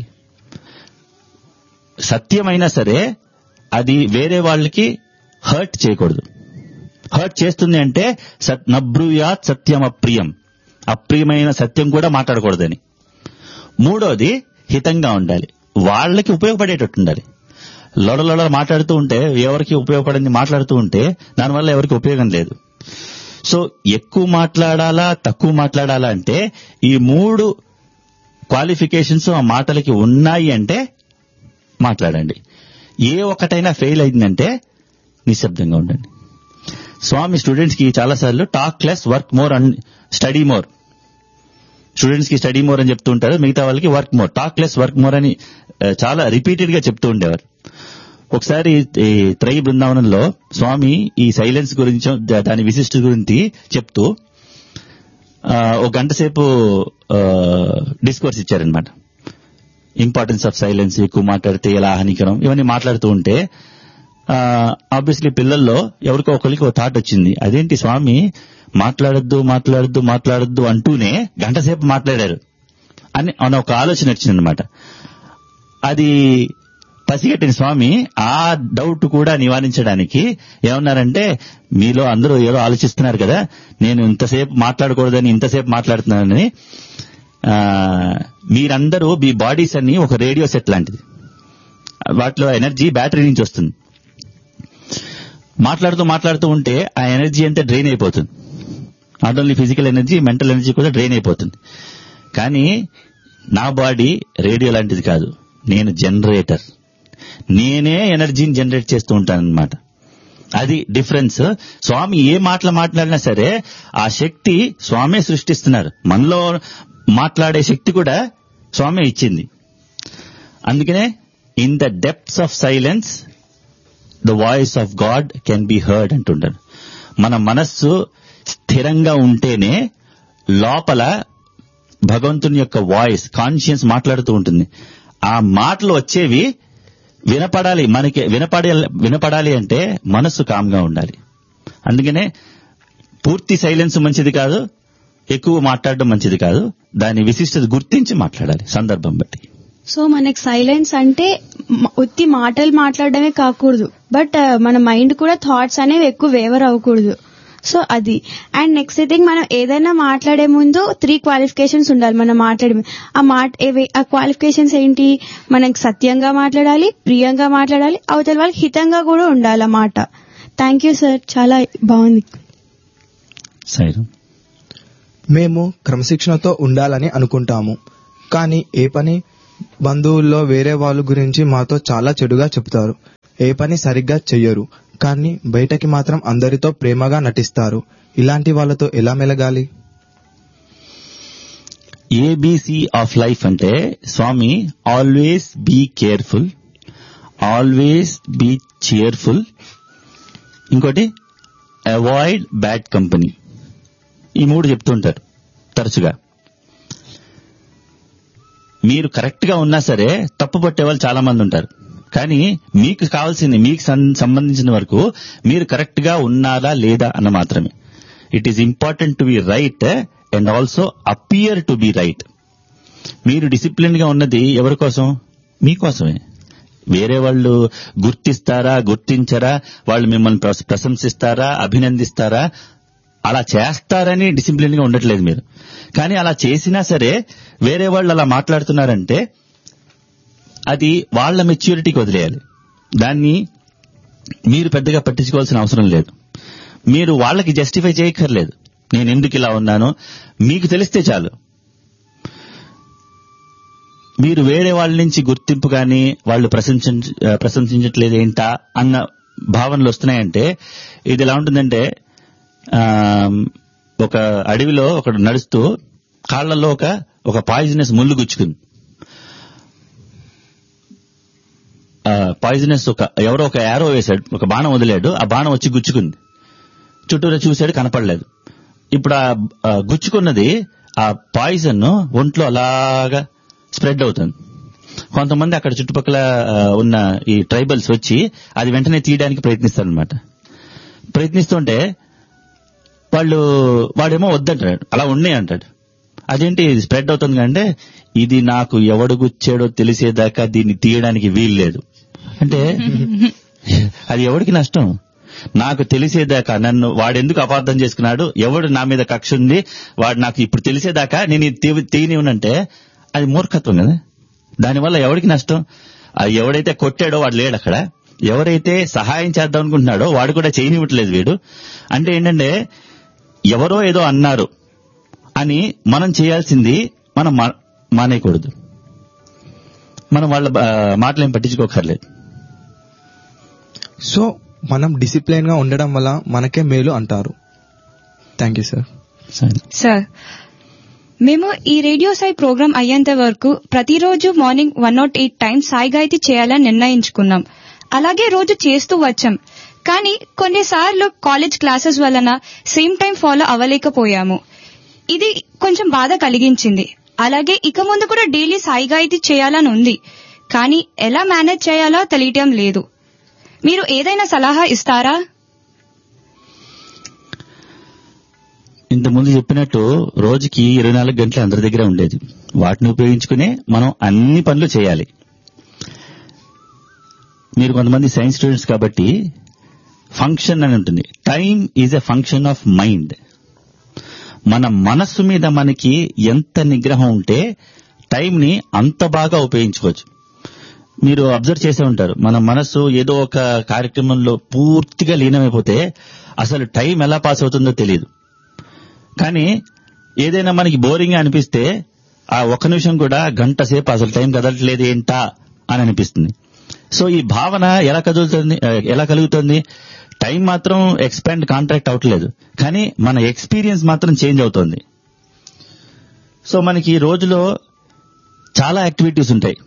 సత్యమైనా సరే అది వేరే వాళ్ళకి హర్ట్ చేయకూడదు. హర్ట్ చేస్తుంది అంటే నబ్రూయాత్ సత్యం అప్రియం, అప్రియమైన సత్యం కూడా మాట్లాడకూడదని. మూడోది హితంగా ఉండాలి, వాళ్ళకి ఉపయోగపడేటట్టు ఉండాలి. లొడలొడ మాట్లాడుతూ ఉంటే, ఎవరికి ఉపయోగపడింది మాట్లాడుతూ ఉంటే దానివల్ల ఎవరికి ఉపయోగం లేదు. సో ఎక్కువ మాట్లాడాలా తక్కువ మాట్లాడాలా అంటే ఈ 3 క్వాలిఫికేషన్స్ ఆ మాటలకి ఉన్నాయి అంటే మాట్లాడండి. ఏ ఒక్కటైనా ఫెయిల్ అయిందంటే నిశ్శబ్దంగా ఉండండి. స్వామి స్టూడెంట్స్ కి చాలాసార్లు talk less work more and study more, students కి స్టడీ మోర్ అని చెప్తూ ఉంటారు, మిగతా వాళ్ళకి work more, talk less work more అని చాలా రిపీటెడ్ గా చెప్తూ ఉండేవారు. ఒకసారి త్రయీ బృందావనంలో స్వామి ఈ సైలెన్స్ గురించి, దాని విశిష్ట గురించి చెప్తూ, ఒక గంట సేపు డిస్కోర్స్ ఇచ్చారనమాట. ఇంపార్టెన్స్ ఆఫ్ సైలెన్స్, ఎక్కువ మాట్లాడితే ఎలా హానికరం, ఇవన్నీ మాట్లాడుతూ ఉంటే ఆబ్వియస్లీ పిల్లల్లో ఎవరికో ఒకరికి ఒక థాట్ వచ్చింది, అదేంటి స్వామి మాట్లాడొద్దు మాట్లాడొద్దు మాట్లాడొద్దు అంటూనే గంట సేపు మాట్లాడారు అని ఒక ఆలోచన వచ్చిందనమాట. అది పసిగట్టిన స్వామి ఆ డౌట్ కూడా నివారించడానికి ఏమన్నారంటే, మీలో అందరూ ఏదో ఆలోచిస్తున్నారు కదా, నేను ఇంతసేపు మాట్లాడకూడదని ఇంతసేపు మాట్లాడుతున్నానని, మీరందరూ మీ బాడీస్ అన్ని ఒక రేడియో సెట్ లాంటిది, వాటిలో ఎనర్జీ బ్యాటరీ నుంచి వస్తుంది. మాట్లాడుతూ ఉంటే ఆ ఎనర్జీ అంతా డ్రైన్ అయిపోతుంది. Not only physical energy, mental energy కూడా డ్రైన్ అయిపోతుంది. కానీ నా బాడీ రేడియో లాంటిది కాదు, నేను జనరేటర్, నేనే ఎనర్జీని జనరేట్ చేస్తూ ఉంటానన్నమాట. అది డిఫరెన్స్. స్వామి ఏ మాటలు మాట్లాడినా సరే ఆ శక్తి స్వామే సృష్టిస్తున్నారు. మనలో మాట్లాడే శక్తి కూడా స్వామే ఇచ్చింది. అందుకనే in the depths of silence the voice of God can be heard అంటుంటారు. మన మనస్సు స్థిరంగా ఉంటేనే లోపల భగవంతుని యొక్క వాయిస్, కాన్షియన్స్ మాట్లాడుతూ ఉంటుంది. ఆ మాటలు వచ్చేవి వినపడాలి, మనకి వినపడాలి అంటే మనస్సు కామ్గా ఉండాలి. అందుకనే పూర్తి సైలెన్స్ మంచిది కాదు, ఎక్కువ మాట్లాడడం మంచిది కాదు. దాని విశిష్టత గుర్తించి మాట్లాడాలి సందర్భం బట్టి. సో మనకి సైలెన్స్ అంటే ఉత్తి మాటలు మాట్లాడడమే కాకూడదు, బట్ మన మైండ్ కూడా థాట్స్ అనేవి ఎక్కువ వేవర్ అవ్వకూడదు. సో అది. అండ్ నెక్స్ట్ థింగ్, మనం ఏదైనా మాట్లాడే ముందు 3 క్వాలిఫికేషన్స్ ఉండాలి. మనం మాట్లాడే ఆ క్వాలిఫికేషన్స్ ఏంటి? మనకి సత్యంగా మాట్లాడాలి, ప్రియంగా మాట్లాడాలి, అవతల వాళ్ళకి హితంగా కూడా ఉండాలి ఆ మాట. థ్యాంక్ యూ సార్, చాలా బాగుంది. మేము క్రమశిక్షణతో ఉండాలని అనుకుంటాము, కానీ ఏ పని బంధువుల్లో వేరే వాళ్ళ గురించి మాతో చాలా చెడుగా చెబుతారు. ఏ పని సరిగ్గా చెయ్యరు, కానీ బయటకి మాత్రం అందరితో ప్రేమగా నటిస్తారు. ఇలాంటి వాళ్ళతో ఎలా మెలగాలి? ఏబిసి ఆఫ్ లైఫ్ అంటే స్వామి always be careful, always be cheerful, ఇంకోటి అవాయిడ్ బ్యాడ్ కంపెనీ. ఈ 3 చెప్తుంటారు తరచుగా. మీరు కరెక్ట్ గా ఉన్నా సరే తప్పు పట్టే వాళ్ళు చాలా మంది ఉంటారు. కానీ మీకు కావాల్సింది, మీకు సంబంధించిన వరకు మీరు కరెక్ట్ గా ఉన్నారా లేదా అన్న మాత్రమే. It is important to be right and also appear to be right. మీరు డిసిప్లిన్ గా ఉన్నది ఎవరి కోసం? మీకోసమే. వేరే వాళ్ళు గుర్తిస్తారా, గుర్తించరా, వాళ్ళు మిమ్మల్ని ప్రశంసిస్తారా, అభినందిస్తారా, అలా చేస్తారని డిసిప్లిన్ గా ఉండట్లేదు మీరు. కానీ అలా చేసినా సరే వేరే వాళ్ళు అలా మాట్లాడుతున్నారంటే అది వాళ్ళ మెచ్యూరిటీకి వదిలేయాలి. దాన్ని మీరు పెద్దగా పట్టించుకోవాల్సిన అవసరం లేదు. మీరు వాళ్ళకి జస్టిఫై చేయక్కర్లేదు, నేను ఎందుకు ఇలా ఉన్నాను. మీకు తెలిస్తే చాలు. మీరు వేరే వాళ్ళ నుంచి గుర్తింపు కానీ వాళ్ళు ప్రశంసించట్లేదు ఏంటా అన్న భావనలు వస్తున్నాయంటే ఇది ఎలా ఉంటుందంటే, ఒక అడవిలో ఒకడు నడుస్తూ కాళ్లలో ఒక పాయిజనస్ ముళ్ళు గుచ్చుకుంది. పాయిజనస్ ఎవరో ఒక యారో వేశాడు, ఒక బాణం వదిలాడు, ఆ బాణం వచ్చి గుచ్చుకుంది. చుట్టూరా చూశాడు, కనపడలేదు. ఇప్పుడు ఆ గుచ్చుకున్నది ఆ పాయిజన్ ఒంట్లో అలాగా స్ప్రెడ్ అవుతుంది. కొంతమంది అక్కడ చుట్టుపక్కల ఉన్న ఈ ట్రైబల్స్ వచ్చి అది వెంటనే తీయడానికి ప్రయత్నిస్తారనమాట. ప్రయత్నిస్తుంటే వాడేమో వద్దంటాడు, అలా ఉన్నాయి అంటాడు. అదేంటి ఇది స్ప్రెడ్ అవుతుంది అంటే, ఇది నాకు ఎవడు గుచ్చాడో తెలిసేదాకా దీన్ని తీయడానికి వీల్లేదు అంటే అది ఎవడికి నష్టం? నాకు తెలిసేదాకా నన్ను వాడెందుకు అపార్థం చేసుకున్నాడు, ఎవడు నా మీద కక్ష ఉంది, వాడు నాకు ఇప్పుడు తెలిసేదాకా నేను తీయనివ్వనంటే అది మూర్ఖత్వం కదా. దానివల్ల ఎవడికి నష్టం? ఎవడైతే కొట్టాడో వాడు లేడు అక్కడ, ఎవరైతే సహాయం చేద్దాం అనుకుంటున్నాడో వాడు కూడా చేయనివ్వట్లేదు వీడు. అంటే ఏంటంటే ఎవరో ఏదో అన్నారు అని మనం చేయాల్సింది మనం మానేయకూడదు. మనం వాళ్ళ మాటలేం పట్టించుకోకర్లేదు. సో మనం డిసిప్లైన్ గా ఉండడం వల్ల మనకే మేలు అంటారు. Thank you sir. సార్, మేము ఈ రేడియో సాయి ప్రోగ్రాం అయ్యేంత వరకు ప్రతిరోజు మార్నింగ్ 108 టైమ్స్ సాయి గాయత్రి చేయాలని నిర్ణయించుకున్నాం. అలాగే రోజు చేస్తూ వచ్చాం. కానీ కొన్నిసార్లు కాలేజ్ క్లాసెస్ వలన సేమ్ టైం ఫాలో అవ్వలేకపోయాము. ఇది కొంచెం బాధ కలిగించింది. అలాగే ఇక ముందు కూడా డైలీ సాయిగా ఇది చేయాలని ఉంది, కానీ ఎలా మేనేజ్ చేయాలో తెలియటం లేదు. మీరు ఏదైనా సలహా ఇస్తారా? ఇంతకుముందు చెప్పినట్టు రోజుకి 24 గంటలు అందరి దగ్గర ఉండేది. వాటిని ఉపయోగించుకునే మనం అన్ని పనులు చేయాలి. మీరు కొంతమంది సైన్స్ స్టూడెంట్స్ కాబట్టి ఫంక్షన్ అని ఉంటుంది. Time is a function of mind. మన మనస్సు మీద మనకి ఎంత నిగ్రహం ఉంటే టైంని అంత బాగా ఉపయోగించుకోవచ్చు. మీరు అబ్జర్వ్ చేసే ఉంటారు, మన మనస్సు ఏదో ఒక కార్యక్రమంలో పూర్తిగా లీనమైపోతే అసలు టైం ఎలా పాస్ అవుతుందో తెలియదు. కానీ ఏదైనా మనకి బోరింగ్ గా అనిపిస్తే ఆ ఒక్క నిమిషం కూడా గంట సేపు అసలు టైం కదలట్లేదు ఏంటా అని అనిపిస్తుంది. సో ఈ భావన ఎలా కలుగుతుంది? టైం మాత్రం ఎక్స్పాండ్ కాంట్రాక్ట్ అవట్లేదు, కానీ మన ఎక్స్పీరియన్స్ మాత్రం చేంజ్ అవుతోంది. సో మనకి రోజులో చాలా యాక్టివిటీస్ ఉంటాయి.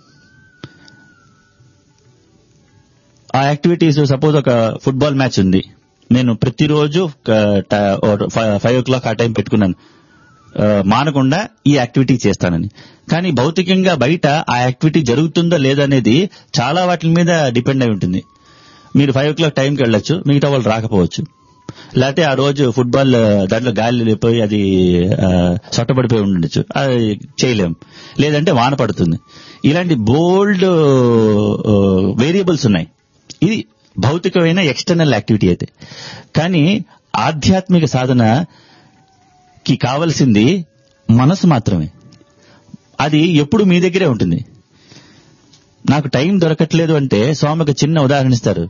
ఆ యాక్టివిటీస్, సపోజ్ ఒక ఫుట్బాల్ మ్యాచ్ ఉంది, నేను ప్రతిరోజు 5 o'clock ఆ టైం పెట్టుకున్నాను, మానకుండా ఈ యాక్టివిటీ చేస్తానని. కానీ భౌతికంగా బయట ఆ యాక్టివిటీ జరుగుతుందో లేదనేది చాలా వాటి మీద డిపెండ్ అయి ఉంటుంది. మీరు 5 o'clock టైంకి వెళ్ళొచ్చు, మిగతా వాళ్ళు రాకపోవచ్చు. లేకపోతే ఆ రోజు ఫుట్బాల్ దాంట్లో గాలి వెళ్ళిపోయి అది సొట్టబడిపోయి ఉండొచ్చు, అది చేయలేం. లేదంటే వాన పడుతుంది. ఇలాంటి బోల్డ్ వేరియబుల్స్ ఉన్నాయి. ఇది భౌతికమైన ఎక్స్టర్నల్ యాక్టివిటీ అయితే. కానీ ఆధ్యాత్మిక సాధనకి కావలసింది మనసు మాత్రమే. అది ఎప్పుడు మీ దగ్గరే ఉంటుంది. నాకు టైం దొరకట్లేదు అంటే స్వామి ఒక చిన్న ఉదాహరణ ఇస్తారు.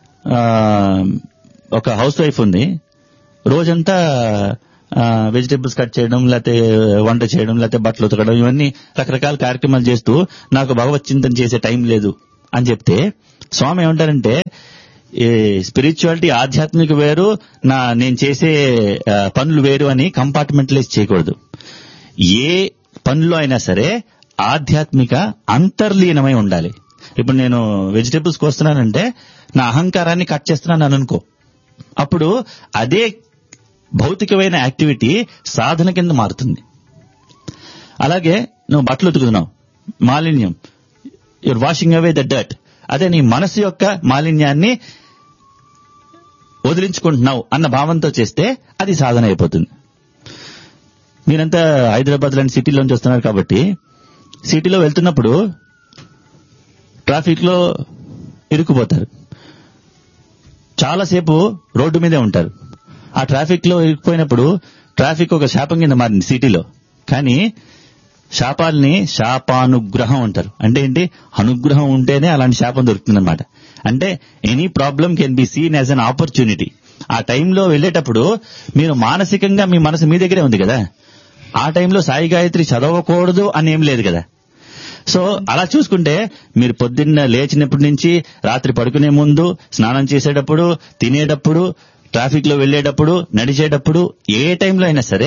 ఒక హౌస్ వైఫ్ ఉంది, రోజంతా వెజిటేబుల్స్ కట్ చేయడం, లేకపోతే వంట చేయడం, లేకపోతే బట్టలు ఉతకడం, ఇవన్నీ రకరకాల కార్యక్రమాలు చేస్తూ నాకు భగవత్ చింతన చేసే టైం లేదు అని చెప్తే స్వామి ఏమంటారంటే, స్పిరిచువాలిటీ ఆధ్యాత్మిక వేరు, నేను చేసే పనులు వేరు అని కంపార్ట్మెంటలైజ్ చేయకూడదు. ఏ పనులు అయినా సరే ఆధ్యాత్మిక అంతర్లీనమై ఉండాలి. ఇప్పుడు నేను వెజిటేబుల్స్ కోస్తున్నానంటే నా అహంకారాన్ని కట్ చేస్తున్నాను అనుకో, అప్పుడు అదే భౌతికమైన యాక్టివిటీ సాధన కింద మారుతుంది. అలాగే నువ్వు బట్టలు ఉతుకుతున్నావు, మాలిన్యం, your washing away the dirt, అదే నీ మనసు యొక్క మాలిన్యాన్ని వదిలించుకుంటున్నావు అన్న భావంతో చేస్తే అది సాధన అయిపోతుంది. మీరంతా హైదరాబాద్ లాంటి సిటీలోంచి వస్తున్నారు కాబట్టి సిటీలో వెళ్తున్నప్పుడు ట్రాఫిక్ లో ఇరుక్కుపోతారు. చాలాసేపు రోడ్డు మీదే ఉంటారు. ఆ ట్రాఫిక్ లో ఇరుక్కుపోయినప్పుడు ట్రాఫిక్ ఒక శాపం కింద మారింది సిటీలో. కానీ శాపాల్ని శాపానుగ్రహం అంటారు. అంటే ఏంటి? అనుగ్రహం ఉంటేనే అలాంటి శాపం దొరుకుతుందన్నమాట. అంటే any problem can be seen as an opportunity. ఆ టైంలో వెళ్ళేటప్పుడు మీరు మానసికంగా మీ మనసు మీ దగ్గరే ఉంది కదా, ఆ టైంలో సాయి గాయత్రి చదవకూడదు అని ఏం లేదు కదా. సో అలా చూసుకుంటే మీరు పొద్దున్న లేచినప్పటి నుంచి రాత్రి పడుకునే ముందు, స్నానం చేసేటప్పుడు, తినేటప్పుడు, ట్రాఫిక్ లో వెళ్లేటప్పుడు, నడిచేటప్పుడు, ఏ టైంలో అయినా సరే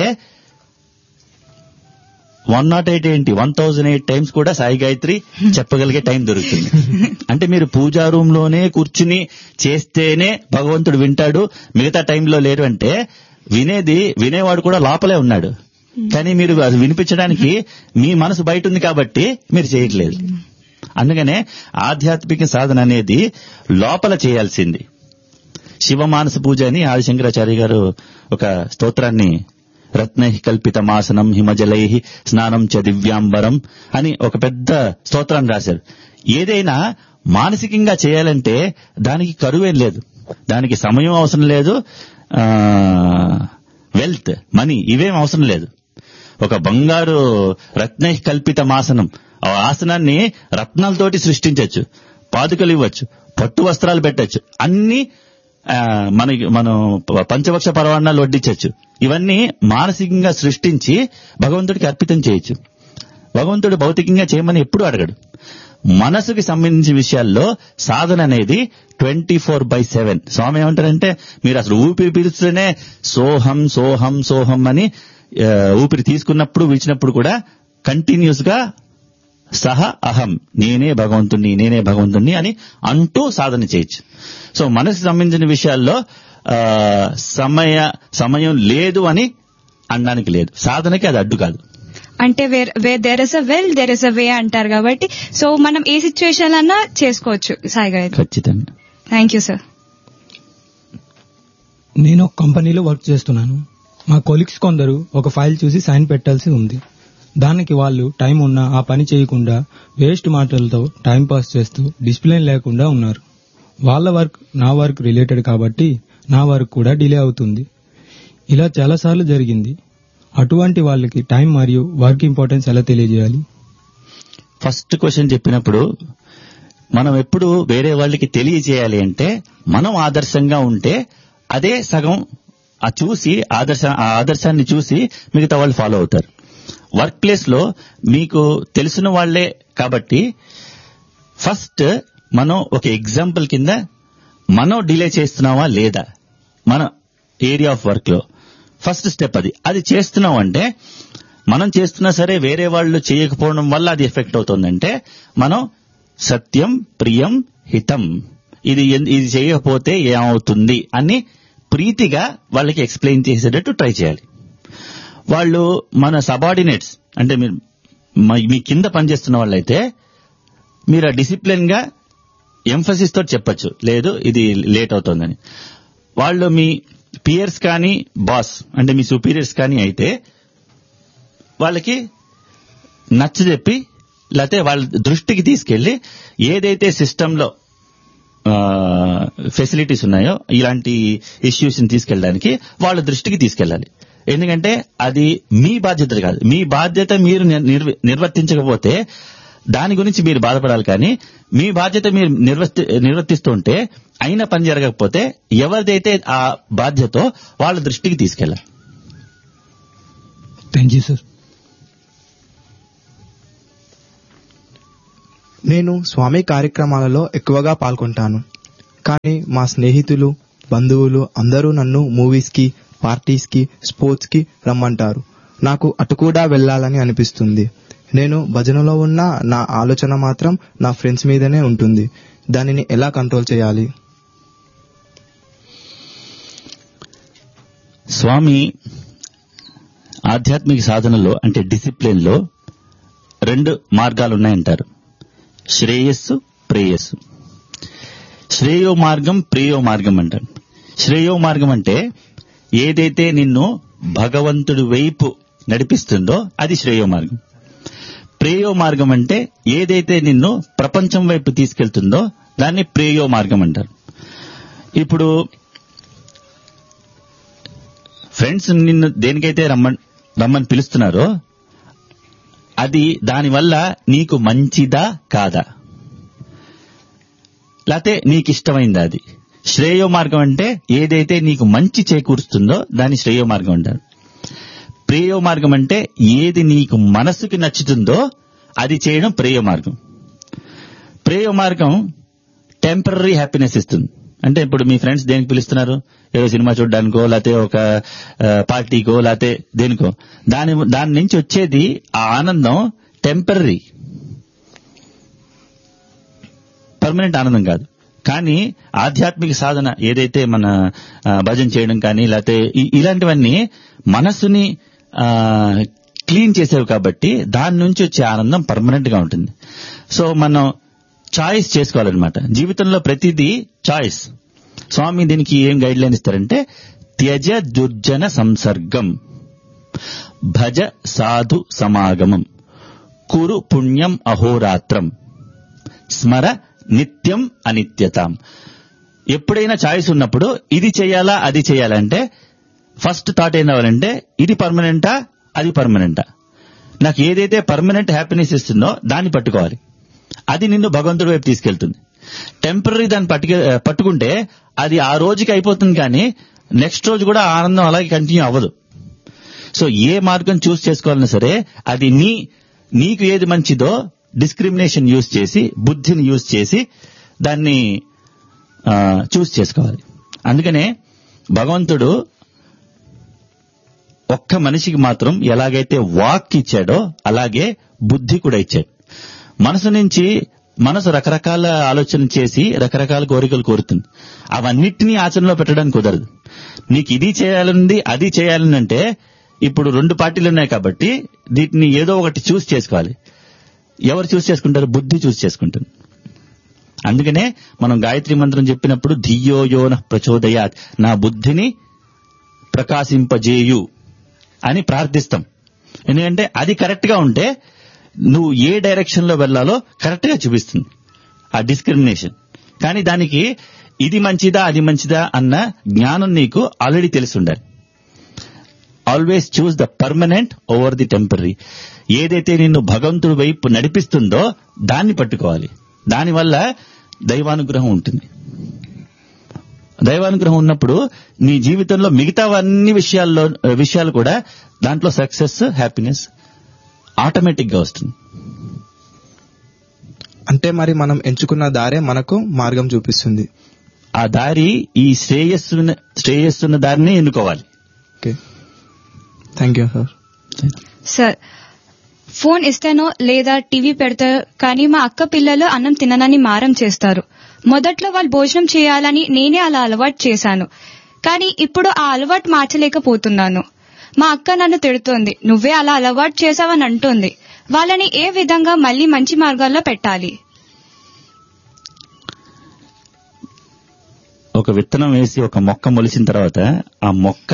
108 ఏంటి 1008 టైమ్స్ కూడా సాయి గాయత్రి చెప్పగలిగే టైం దొరుకుతుంది. అంటే మీరు పూజా రూమ్ లోనే కూర్చుని చేస్తేనే భగవంతుడు వింటాడు, మిగతా టైంలో లేరు అంటే వినేవాడు కూడా లోపలే ఉన్నాడు. కానీ మీరు అది వినిపించడానికి మీ మనసు బయట ఉంది కాబట్టి మీరు చేయట్లేదు. అందుకనే ఆధ్యాత్మిక సాధన అనేది లోపల చేయాల్సింది. శివమానస పూజ అని ఆదిశంకరాచార్య గారు ఒక స్తోత్రాన్ని, రత్నై కల్పితమాసనం హిమజలై స్నానం చ దివ్యాంబరం అని ఒక పెద్ద స్తోత్రాన్ని రాశారు. ఏదైనా మానసికంగా చేయాలంటే దానికి కరువేం లేదు, దానికి సమయం అవసరం లేదు, వెల్త్, మనీ ఇవేం అవసరం లేదు. ఒక బంగారు రత్నై కల్పితమాసనం, ఆ ఆసనాన్ని రత్నాలతోటి సృష్టించవచ్చు, పాదుకలు ఇవ్వచ్చు, పట్టు వస్త్రాలు పెట్టచ్చు, అన్ని మనం పంచవక్ష పరవాణాలు వడ్డించవచ్చు. ఇవన్నీ మానసికంగా సృష్టించి భగవంతుడికి అర్పితం చేయొచ్చు. భగవంతుడు భౌతికంగా చేయమని ఎప్పుడు అడగడు. మనసుకి సంబంధించిన విషయాల్లో సాధన అనేది 24/7. స్వామి ఏమంటారంటే, మీరు అసలు ఊపిరి పీల్స్తేనే సోహం సోహం సోహం అని ఊపిరి తీసుకున్నప్పుడు విడిచినప్పుడు కూడా కంటిన్యూస్ గా సహ అహం, నేనే భగవంతుణ్ణి అని అంటూ సాధన చేయొచ్చు. సో మనసుకు సంబంధించిన విషయాల్లో సమయం లేదు అని అనడానికి లేదు. సాధనకి అది అడ్డు కాదు. అంటే there is a well there is a వే అంటారు కాబట్టి సో మనం ఏ సిచ్యువేషన్ అన్నా చేసుకోవచ్చు. సాయి గారు ఖచ్చితంగా. Thank you sir. నేను ఒక కంపెనీలో వర్క్ చేస్తున్నాను. మా కొలీగ్స్ కొందరు ఒక ఫైల్ చూసి సైన్ పెట్టాల్సి ఉంది. దానికి వాళ్ళు టైం ఉన్నా ఆ పని చేయకుండా వేస్ట్ మాటలతో టైం పాస్ చేస్తూ డిసిప్లిన్ లేకుండా ఉన్నారు. వాళ్ళ వర్క్ నా వర్క్ రిలేటెడ్ కాబట్టి నా వర్క్ కూడా డిలే అవుతుంది. ఇలా చాలాసార్లు జరిగింది. అటువంటి వాళ్ళకి టైం మరియు వర్క్ ఇంపార్టెన్స్ ఎలా తెలియజేయాలి? ఫస్ట్ క్వశ్చన్ చెప్పినప్పుడు మనం ఎప్పుడు వేరే వాళ్ళకి తెలియజేయాలి అంటే మనం ఆదర్శంగా ఉంటే అదే సగం ఆ ఆదర్శాన్ని చూసి మిగతా వాళ్ళు ఫాలో అవుతారు. వర్క్ ప్లేస్ లో మీకు తెలిసిన వాళ్లే కాబట్టి ఫస్ట్ మనం ఒక ఎగ్జాంపుల్ కింద మనం డిలే చేస్తున్నావా లేదా మన ఏరియా ఆఫ్ వర్క్ లో ఫస్ట్ స్టెప్ అది చేస్తున్నాం అంటే మనం చేస్తున్నా సరే వేరే వాళ్ళు చేయకపోవడం వల్ల అది ఎఫెక్ట్ అవుతుందంటే మనం సత్యం ప్రియం హితం ఇది చేయకపోతే ఏమవుతుంది అని ప్రీతిగా వాళ్ళకి ఎక్స్ప్లెయిన్ చేసేటట్టు ట్రై చేయాలి. వాళ్ళు మన సబార్డినేట్స్ అంటే మీరు మీ కింద పనిచేస్తున్న వాళ్ళైతే మీరు ఆ డిసిప్లిన్ గా ఎంఫసిస్ తోటి చెప్పచ్చు, లేదు ఇది లేట్ అవుతుందని. వాళ్ళు మీ పియర్స్ కానీ బాస్ అంటే మీ సుపీరియర్స్ కానీ అయితే వాళ్ళకి నచ్చజెప్పి లేకపోతే వాళ్ళ దృష్టికి తీసుకెళ్లి ఏదైతే సిస్టంలో ఫెసిలిటీస్ ఉన్నాయో ఇలాంటి ఇష్యూస్ ని తీసుకెళ్ళడానికి వాళ్ళ దృష్టికి తీసుకెళ్ళాలి. ఎందుకంటే అది మీ బాధ్యత కాదు. మీ బాధ్యత మీరు నిర్వర్తించకపోతే దాని గురించి మీరు బాధపడాలి, కానీ మీ బాధ్యత మీరు నిర్వర్తిస్తుంటే అయిన పని జరగకపోతే ఎవరిదైతే ఆ బాధ్యతో వాళ్ళ దృష్టికి తీసుకెళ్ళాలి. Thank you sir. నేను స్వామి కార్యక్రమాలలో ఎక్కువగా పాల్గొంటాను. కానీ మా స్నేహితులు బంధువులు అందరూ నన్ను మూవీస్ కి పార్టీస్ కి స్పోర్ట్స్ కి రమ్మంటారు. నాకు అటు కూడా వెళ్లాలని అనిపిస్తుంది. నేను భజనలో ఉన్న నా ఆలోచన మాత్రం నా ఫ్రెండ్స్ మీదనే ఉంటుంది. దానిని ఎలా కంట్రోల్ చేయాలి? స్వామి ఆధ్యాత్మిక సాధనలో అంటే డిసిప్లిన్ లో 2 మార్గాలు ఉన్నాయంటారు. శ్రేయస్సు ప్రేయస్సు. శ్రేయో మార్గం ప్రేయో మార్గం అంటారు. శ్రేయో మార్గం అంటే ఏదైతే నిన్ను భగవంతుడి వైపు నడిపిస్తుందో అది శ్రేయో మార్గం. ప్రేయో మార్గం అంటే ఏదైతే నిన్ను ప్రపంచం వైపు తీసుకెళ్తుందో దాన్ని ప్రేయో మార్గం అంటారు. ఇప్పుడు ఫ్రెండ్స్ నిన్ను దేనికైతే రమ్మని పిలుస్తున్నారో అది దానివల్ల నీకు మంచిదా కాదా, లేకపోతే నీకు ఇష్టమైందా అది. శ్రేయో మార్గం అంటే ఏదైతే నీకు మంచి చేకూరుస్తుందో దాన్ని శ్రేయో మార్గం అంటారు. ప్రేయో మార్గం అంటే ఏది నీకు మనసుకి నచ్చుతుందో అది చేయడం ప్రేయో మార్గం. ప్రేయో మార్గం టెంపరరీ హ్యాపీనెస్ ఇస్తుంది. అంటే ఇప్పుడు మీ ఫ్రెండ్స్ దేనికి పిలుస్తున్నారు, ఏదో సినిమా చూడడానికో లేకపోతే ఒక పార్టీకో లేకపోతే దేనికో, దాని నుంచి వచ్చేది ఆ ఆనందం టెంపరరీ, పర్మనెంట్ ఆనందం కాదు. కానీ ఆధ్యాత్మిక సాధన ఏదైతే మన భజన చేయడం కానీ లేకపోతే ఇలాంటివన్నీ మనసుని క్లీన్ చేసేవి కాబట్టి దాని నుంచి వచ్చే ఆనందం పర్మనెంట్ గా ఉంటుంది. సో మనం చాయిస్ చేసుకోవాలన్నమాట. జీవితంలో ప్రతిదీ చాయిస్. స్వామి దీనికి ఏం గైడ్ లైన్ ఇస్తారంటే త్యజ దుర్జన సంసర్గం భజ సాధు సమాగమం కురు పుణ్యం అహోరాత్రం స్మర నిత్యం అనిత్యతాం. ఎప్పుడైనా చాయిస్ ఉన్నప్పుడు ఇది చేయాలా అది చేయాలంటే ఫస్ట్ థాట్ ఏం రావాలంటే ఇది పర్మనెంటా అది పర్మనెంటా. నాకు ఏదైతే పర్మనెంట్ హ్యాపీనెస్ ఇస్తుందో దాన్ని పట్టుకోవాలి. అది నిన్ను భగవంతుడి వైపు తీసుకెళ్తుంది. టెంపరరీ దాన్ని పట్టుకుంటే అది ఆ రోజుకి అయిపోతుంది, కానీ నెక్స్ట్ రోజు కూడా ఆనందం అలాగే కంటిన్యూ అవ్వదు. సో ఏ మార్గం చూస్ చేసుకోవాలన్నా సరే అది నీకు ఏది మంచిదో డిస్క్రిమినేషన్ యూజ్ చేసి బుద్ధిని యూజ్ చేసి దాన్ని చూస్ చేసుకోవాలి. అందుకనే భగవంతుడు ఒక్క మనిషికి మాత్రం ఎలాగైతే వాక్ ఇచ్చాడో అలాగే బుద్ధి కూడా ఇచ్చాడు. మనసు రకరకాల ఆలోచన చేసి రకరకాల కోరికలు కోరుతుంది. అవన్నిటినీ ఆచరణలో పెట్టడానికి కుదరదు. నీకు ఇది చేయాలనుంది అది చేయాలనంటే ఇప్పుడు 2 పార్టీలు ఉన్నాయి కాబట్టి వీటిని ఏదో ఒకటి చూస్ చేసుకోవాలి. ఎవరు చూస్ చేసుకుంటారు? బుద్ధి చూస్ చేసుకుంటుంది. అందుకనే మనం గాయత్రి మంత్రం చెప్పినప్పుడు ధియో యోన ప్రచోదయాత్, నా బుద్ధిని ప్రకాశింపజేయు అని ప్రార్థిస్తాం. ఎందుకంటే అది కరెక్ట్ గా ఉంటే నువ్వు ఏ డైరెక్షన్ లో వెళ్లాలో కరెక్ట్ గా చూపిస్తుంది ఆ డిస్క్రిమినేషన్. కానీ దానికి ఇది మంచిదా అది మంచిదా అన్న జ్ఞానం నీకు ఆల్రెడీ తెలిసి ఉండాలి. Always choose the permanent over the temporary. ఏదైతే నిన్ను భగవంతుడి వైపు నడిపిస్తుందో దాన్ని పట్టుకోవాలి. దానివల్ల దైవానుగ్రహం ఉంటుంది. దైవానుగ్రహం ఉన్నప్పుడు నీ జీవితంలో మిగతావన్నీ విషయాలు కూడా దాంట్లో సక్సెస్, హ్యాపీనెస్ ఆటోమేటిక్ గా వస్తుంది. అంటే మరి మనం ఎంచుకున్న దారే మనకు మార్గం చూపిస్తుంది. ఆ దారి ఈ శ్రేయస్సున్న దారిని ఎన్నుకోవాలి. Okay, thank you sir. Sir, phone ఇస్తేనో లేదా టీవీ పెడతారు, కానీ మా అక్క పిల్లలు అన్నం తిననని మారం చేస్తారు. మొదట్లో వాళ్ళు భోజనం చేయాలని నేనే అలా అలవాటు చేశాను, కానీ ఇప్పుడు ఆ అలవాటు మార్చలేకపోతున్నాను. మా అక్క నన్ను తిడుతోంది, నువ్వే అలా అలవాటు చేశావని అంటోంది. వాళ్ళని ఏ విధంగా మళ్లీ మంచి మార్గాల్లో పెట్టాలి? ఒక విత్తనం వేసి ఒక మొక్క మొలిచిన తర్వాత ఆ మొక్క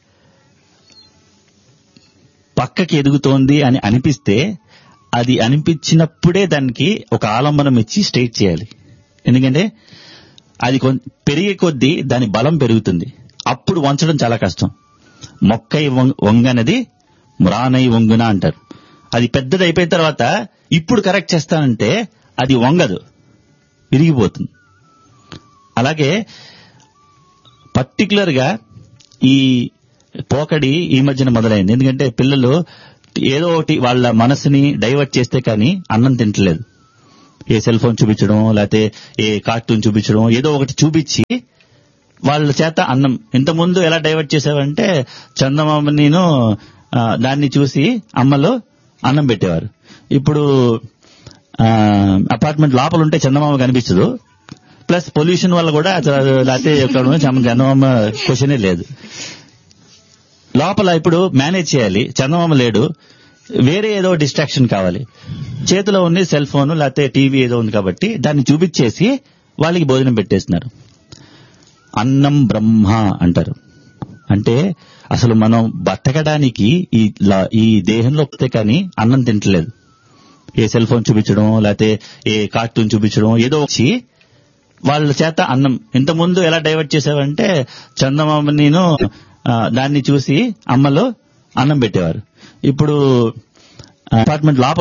పక్కకి ఎదుగుతోంది అని అనిపిస్తే అది అనిపించినప్పుడే దానికి ఒక ఆలంబనం ఇచ్చి స్ట్రైట్ చేయాలి. ఎందుకంటే అది పెరిగే కొద్దీ దాని బలం పెరుగుతుంది. అప్పుడు వంచడం చాలా కష్టం. మొక్కై వంగనది మ్రానై వంగున అంటారు. అది పెద్దది అయిపోయిన తర్వాత ఇప్పుడు కరెక్ట్ చేస్తానంటే అది వంగదు, విరిగిపోతుంది. అలాగే పర్టికులర్ గా ఈ పోకడి ఈ మధ్యన మొదలైంది. ఎందుకంటే పిల్లలు ఏదో ఒకటి వాళ్ళ మనసుని డైవర్ట్ చేస్తే కానీ అన్నం తింటలేదు. ఏ సెల్ ఫోన్ చూపించడం, లేకపోతే ఏ కార్టూన్ చూపించడం, ఏదో ఒకటి చూపించి వాళ్ళ చేత అన్నం. ఇంతకుముందు ఎలా డైవర్ట్ చేసేవారంటే చందమామ నేను దాన్ని చూసి అమ్మలో అన్నం పెట్టేవారు. ఇప్పుడు అపార్ట్మెంట్ లోపల ఉంటే చందమామ కనిపించదు, ప్లస్ పొల్యూషన్ వల్ల కూడా లేకపోతే చందమామ క్వశ్చనే లేదు. లోపల ఇప్పుడు మేనేజ్ చేయాలి, చందమామ లేడు, వేరే ఏదో డిస్ట్రాక్షన్ కావాలి. చేతిలో ఉంది సెల్ ఫోన్ లేకపోతే టీవీ ఏదో ఉంది కాబట్టి దాన్ని చూపించేసి వాళ్ళకి భోజనం పెట్టేస్తున్నారు. అన్నం బ్రహ్మ అంటారు. అంటే అసలు మనం బతకడానికి ఈ దేహంలో వస్తే కానీ అన్నం తింటలేదు. ఏ సెల్ ఫోన్ చూపించడం, లేకపోతే ఏ కార్టూన్ చూపించడం, ఏదో వచ్చి వాళ్ళ చేత అన్నం. ఇంతకుముందు ఎలా డైవర్ట్ చేసేవారంటే చందమామ నేను దాన్ని చూసి అమ్మలో అన్నం పెట్టేవారు. ఇప్పుడు అపార్ట్మెంట్ లోపల